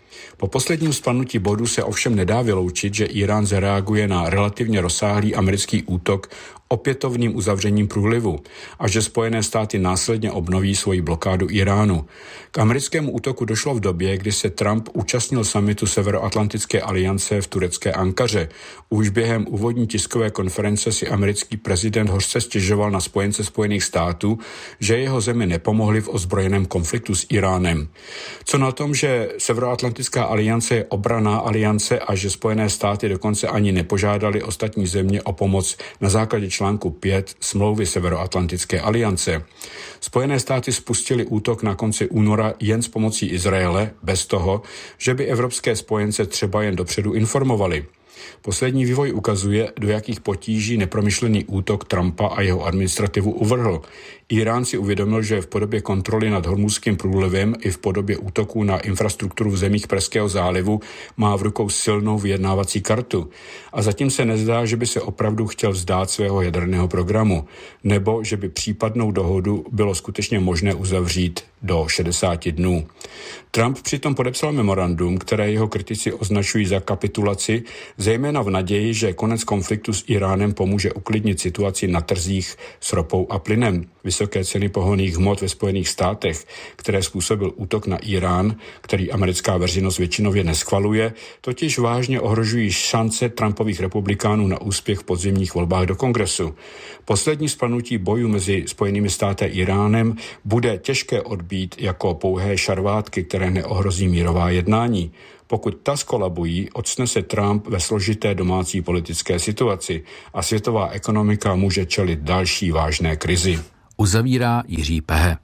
Speaker 13: Po posledním spadnutí bodu se ovšem nedá vyloučit, že Irán zareaguje na relativně rozsáhlý americký útok opětovným uzavřením průlivu a že Spojené státy následně obnoví svoji blokádu Iránu. K americkému útoku došlo v době, kdy se Trump účastnil summitu Severoatlantické aliance v turecké Ankaře. Už během úvodní tiskové konference si americký prezident hořce stěžoval na spojence Spojených států, že jeho zemi nepomohli v ozbrojeném konfliktu s Iránem. Co na tom, že Severoatlantická aliance je obranná aliance a že Spojené státy dokonce ani nepožádali ostatní země o pomoc na základě článku pět smlouvy Severoatlantické aliance. Spojené státy spustili útok na konci února jen s pomocí Izraele, bez toho, že by evropské spojence třeba jen dopředu informovali. Poslední vývoj ukazuje, do jakých potíží nepromyšlený útok Trumpa a jeho administrativu uvrhl. Irán si uvědomil, že v podobě kontroly nad Hormuzským průlivem i v podobě útoků na infrastrukturu v zemích Perského zálivu má v rukou silnou vyjednávací kartu. A zatím se nezdá, že by se opravdu chtěl vzdát svého jaderného programu, nebo že by případnou dohodu bylo skutečně možné uzavřít do šedesáti dnů. Trump přitom podepsal memorandum, které jeho kritici označují za kapitulaci, zejména v naději, že konec konfliktu s Iránem pomůže uklidnit situaci na trzích s ropou a plynem. Vysoké ceny pohonných hmot ve Spojených státech, které způsobil útok na Irán, který americká veřejnost většinově neschvaluje, totiž vážně ohrožují šance Trumpových republikánů na úspěch v podzimních volbách do kongresu. Poslední spadnutí bojů mezi Spojenými státy a Iránem bude těžké odbít jako pouhé šarvátky, které neohrozí mírová jednání. Pokud ta skolabují, octne se Trump ve složité domácí politické situaci a světová ekonomika může čelit další vážné krizi.
Speaker 11: Uzavírá Jiří Pehe.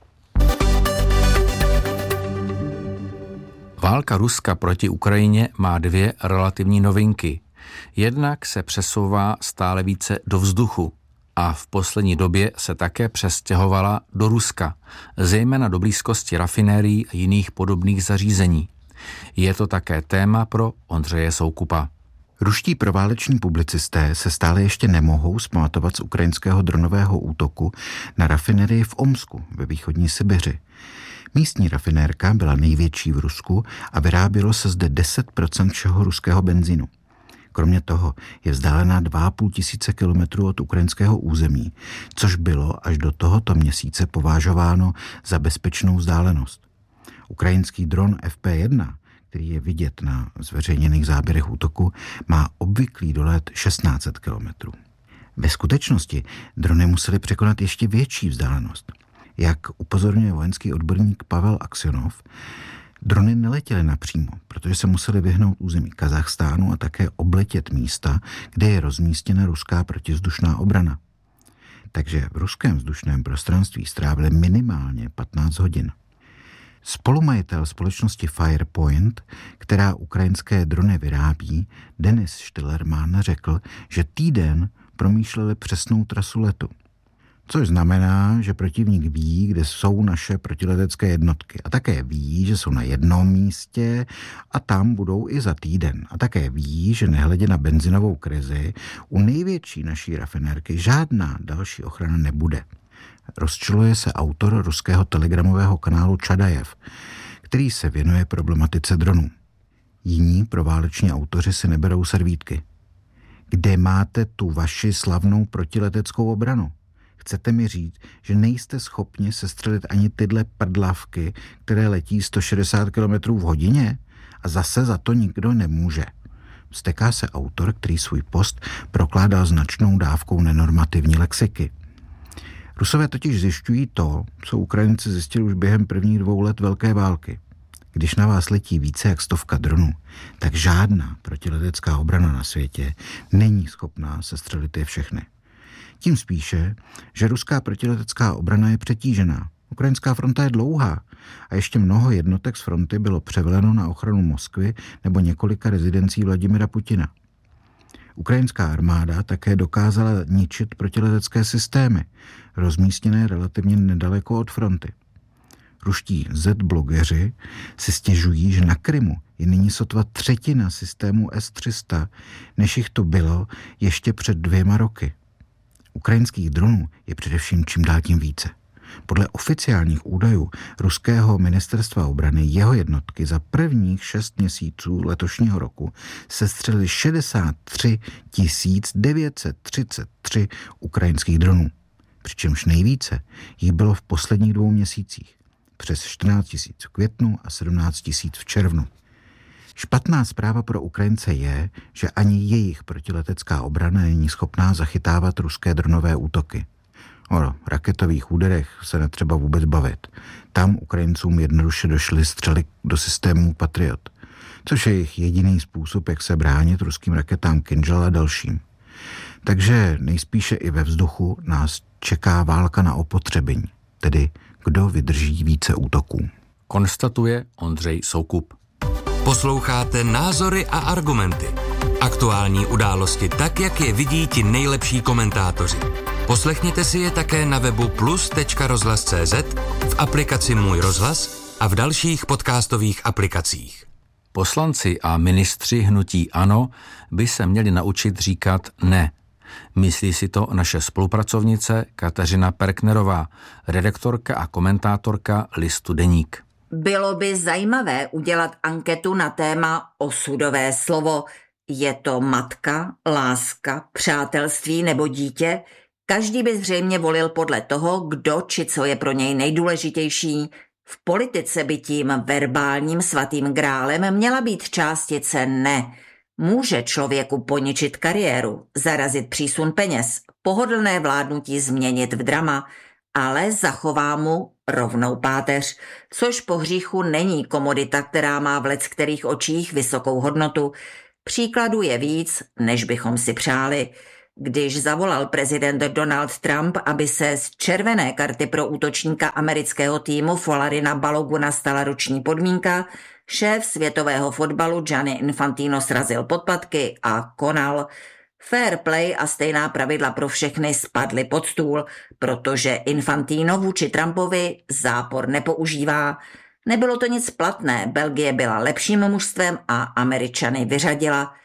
Speaker 11: Válka Ruska proti Ukrajině má dvě relativní novinky. Jednak se přesouvá stále více do vzduchu a v poslední době se také přestěhovala do Ruska, zejména do blízkosti rafinérií a jiných podobných zařízení. Je to také téma pro Ondřeje Soukupa.
Speaker 14: Ruští prováleční publicisté se stále ještě nemohou zpamatovat z ukrajinského dronového útoku na rafinerii v Omsku ve východní Sibiři. Místní rafinérka byla největší v Rusku a vyrábělo se zde deset procent všeho ruského benzínu. Kromě toho je vzdálená dva a půl tisíce kilometrů od ukrajinského území, což bylo až do tohoto měsíce považováno za bezpečnou vzdálenost. Ukrajinský dron F P jedna, který je vidět na zveřejněných záběrech útoku, má obvyklý dolet šestnáct set kilometrů. Ve skutečnosti drony musely překonat ještě větší vzdálenost. Jak upozorňuje vojenský odborník Pavel Aksionov, drony neletěly napřímo, protože se museli vyhnout území Kazachstánu a také obletět místa, kde je rozmístěna ruská protivzdušná obrana. Takže v ruském vzdušném prostranství strávili minimálně patnáct hodin. Spolumajitel společnosti Firepoint, která ukrajinské drony vyrábí, Denis Štylerman, řekl, že týden promýšleli přesnou trasu letu. Což znamená, že protivník ví, kde jsou naše protiletecké jednotky. A také ví, že jsou na jednom místě a tam budou i za týden. A také ví, že nehledě na benzinovou krizi, u největší naší rafinérky žádná další ochrana nebude. Rozčiluje se autor ruského telegramového kanálu Čadajev, který se věnuje problematice dronů. Jiní prováleční autoři si neberou servítky. Kde máte tu vaši slavnou protileteckou obranu? Chcete mi říct, že nejste schopni sestřelit ani tyhle prdlavky, které letí sto šedesát kilometrů v hodině? A zase za to nikdo nemůže. Vzteká se autor, který svůj post prokládal značnou dávkou nenormativní lexiky. Rusové totiž zjišťují to, co Ukrajinci zjistili už během prvních dvou let velké války. Když na vás letí více jak stovka dronů, tak žádná protiletecká obrana na světě není schopná sestřelit je všechny. Tím spíše, že ruská protiletecká obrana je přetížená. Ukrajinská fronta je dlouhá a ještě mnoho jednotek z fronty bylo převeleno na ochranu Moskvy nebo několika rezidencí Vladimira Putina. Ukrajinská armáda také dokázala ničit protiletecké systémy, rozmístěné relativně nedaleko od fronty. Ruští Z-blogeři si stěžují, že na Krymu je nyní sotva třetina systému S tři sta, než jich to bylo ještě před dvěma roky. Ukrajinských dronů je především čím dál tím více. Podle oficiálních údajů ruského ministerstva obrany jeho jednotky za prvních šest měsíců letošního roku sestřelily šedesát tři tisíc devět set třicet tři ukrajinských dronů. Přičemž nejvíce jich bylo v posledních dvou měsících. Přes čtrnáct tisíc v květnu a sedmnáct tisíc v červnu. Špatná zpráva pro Ukrajince je, že ani jejich protiletecká obrana není schopná zachytávat ruské dronové útoky. O raketových úderech se netřeba vůbec bavit. Tam Ukrajincům jednoduše došly střely do systému Patriot, což je jejich jediný způsob, jak se bránit ruským raketám Kinžal a dalším. Takže nejspíše i ve vzduchu nás čeká válka na opotřebení, tedy kdo vydrží více útoků.
Speaker 11: Konstatuje Ondřej Soukup.
Speaker 3: Posloucháte Názory a argumenty. Aktuální události tak, jak je vidí ti nejlepší komentátoři. Poslechněte si je také na webu plus tečka rozhlas tečka cé zet, v aplikaci Můj rozhlas a v dalších podcastových aplikacích.
Speaker 11: Poslanci a ministři hnutí ANO by se měli naučit říkat ne. Myslí si to naše spolupracovnice Kateřina Perknerová, redaktorka a komentátorka listu Deník.
Speaker 15: Bylo by zajímavé udělat anketu na téma osudové slovo. Je to matka, láska, přátelství nebo dítě? Každý by zřejmě volil podle toho, kdo či co je pro něj nejdůležitější. V politice by tím verbálním svatým grálem měla být částice ne. Může člověku poničit kariéru, zarazit přísun peněz, pohodlné vládnutí změnit v drama, ale zachová mu rovnou páteř, což po hříchu není komodita, která má v leckterých očích vysokou hodnotu. Příkladů je víc, než bychom si přáli. Když zavolal prezident Donald Trump, aby se z červené karty pro útočníka amerického týmu Folarina Baloguna stala roční podmínka, šéf světového fotbalu Gianni Infantino srazil podpatky a konal. Fair play a stejná pravidla pro všechny spadly pod stůl, protože Infantino vůči Trumpovi zápor nepoužívá. Nebylo to nic platné, Belgie byla lepším mužstvem a Američany vyřadila.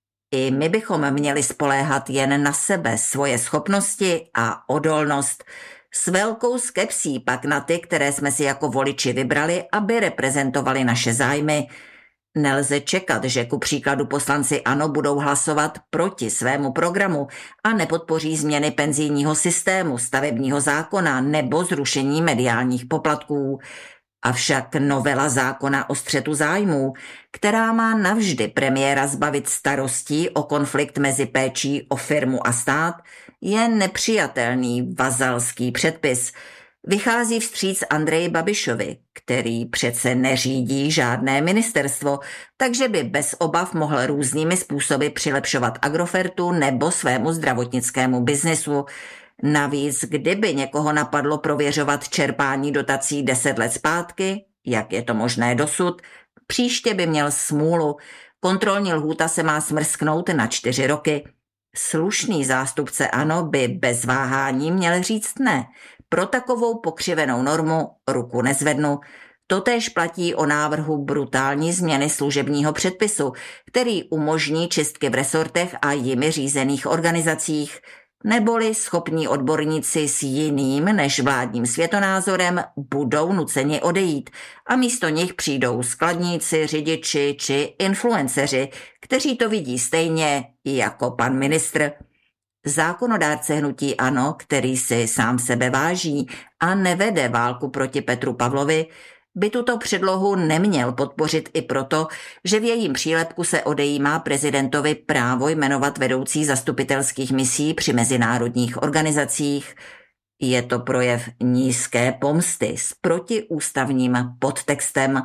Speaker 15: I my bychom měli spoléhat jen na sebe, svoje schopnosti a odolnost. S velkou skepsí pak na ty, které jsme si jako voliči vybrali, aby reprezentovali naše zájmy. Nelze čekat, že ku příkladu poslanci ANO budou hlasovat proti svému programu a nepodpoří změny penzijního systému, stavebního zákona nebo zrušení mediálních poplatků. Avšak novela zákona o střetu zájmů, která má navždy premiéra zbavit starostí o konflikt mezi péčí o firmu a stát, je nepřijatelný vazalský předpis. Vychází vstříc Andreji Babišovi, který přece neřídí žádné ministerstvo, takže by bez obav mohl různými způsoby přilepšovat Agrofertu nebo svému zdravotnickému biznesu. Navíc, kdyby někoho napadlo prověřovat čerpání dotací deset let zpátky, jak je to možné dosud, příště by měl smůlu. Kontrolní lhůta se má smrsknout na čtyři roky. Slušný zástupce ANO by bez váhání měl říct ne. Pro takovou pokřivenou normu ruku nezvednu. Totéž platí o návrhu brutální změny služebního předpisu, který umožní čistky v resortech a jimi řízených organizacích. Neboli schopní odborníci s jiným než vládním světonázorem budou nuceni odejít a místo nich přijdou skladníci, řidiči či influenceři, kteří to vidí stejně jako pan ministr. Zákonodárce hnutí ANO, který si sám sebe váží a nevede válku proti Petru Pavlovi, by tuto předlohu neměl podpořit i proto, že v jejím přílepku se odejímá prezidentovi právo jmenovat vedoucí zastupitelských misí při mezinárodních organizacích. Je to projev nízké pomsty s protiústavním podtextem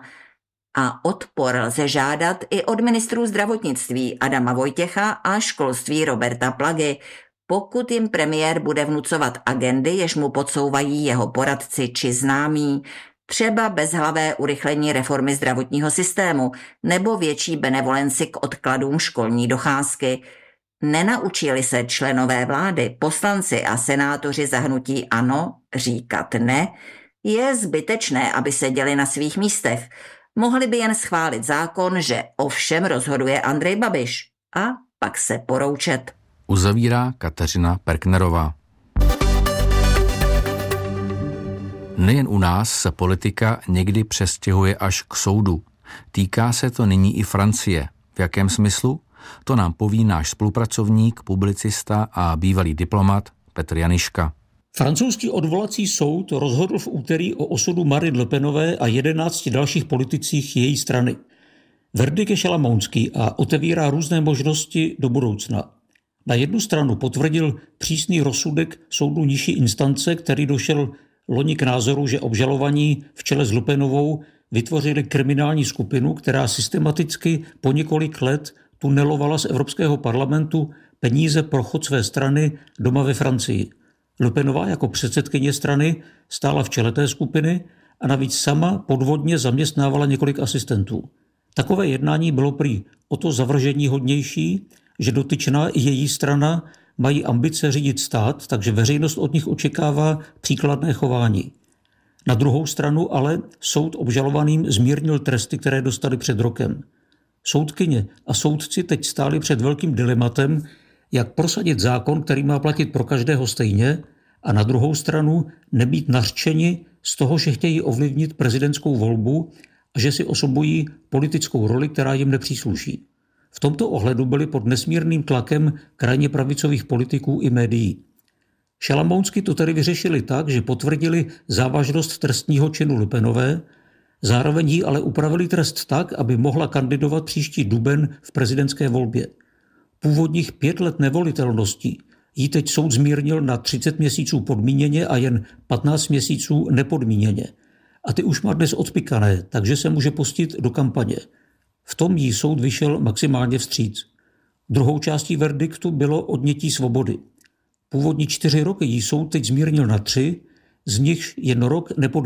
Speaker 15: a odpor lze žádat i od ministrů zdravotnictví Adama Vojtěcha a školství Roberta Plagy, pokud jim premiér bude vnucovat agendy, jež mu podsouvají jeho poradci či známí, třeba bezhlavé urychlení reformy zdravotního systému nebo větší benevolenci k odkladům školní docházky. Nenaučili se členové vlády, poslanci a senátoři za hnutí ANO říkat ne, je zbytečné, aby seděli na svých místech. Mohli by jen schválit zákon, že o všem rozhoduje Andrej Babiš a pak se poroučet.
Speaker 11: Uzavírá Kateřina Perknerová. Nejen u nás se politika někdy přestěhuje až k soudu. Týká se to nyní i Francie. V jakém smyslu? To nám poví náš spolupracovník, publicista a bývalý diplomat Petr Janiška.
Speaker 16: Francouzský odvolací soud rozhodl v úterý o osudu Marine Le Penové a jedenácti dalších politicích její strany. Verdikt je šalamounský a otevírá různé možnosti do budoucna. Na jednu stranu potvrdil přísný rozsudek soudu nižší instance, který došel loni k názoru, že obžalovaní v čele s Le Penovou vytvořili kriminální skupinu, která systematicky po několik let tunelovala z Evropského parlamentu peníze pro chod své strany doma ve Francii. Le Penová jako předsedkyně strany stála v čele té skupiny a navíc sama podvodně zaměstnávala několik asistentů. Takové jednání bylo prý o to zavržení hodnější, že dotyčná i její strana mají ambice řídit stát, takže veřejnost od nich očekává příkladné chování. Na druhou stranu ale soud obžalovaným zmírnil tresty, které dostali před rokem. Soudkyně a soudci teď stáli před velkým dilematem, jak prosadit zákon, který má platit pro každého stejně, a na druhou stranu nebýt nařčeni z toho, že chtějí ovlivnit prezidentskou volbu a že si osobují politickou roli, která jim nepřísluší. V tomto ohledu byli pod nesmírným tlakem krajně pravicových politiků i médií. Šalamounsky to tedy vyřešili tak, že potvrdili závažnost trestního činu Le Penové, zároveň jí ale upravili trest tak, aby mohla kandidovat příští duben v prezidentské volbě. Původních pět let nevolitelnosti jí teď soud zmírnil na třicet měsíců podmíněně a jen patnáct měsíců nepodmíněně. A ty už má dnes odpikané, takže se může pustit do kampaně. V tom jí soud vyšel maximálně vstříc. Druhou částí verdiktu bylo odnětí svobody. Původní čtyři roky jí soud teď zmírnil na tři, z nichž jen rok nepodmíněně.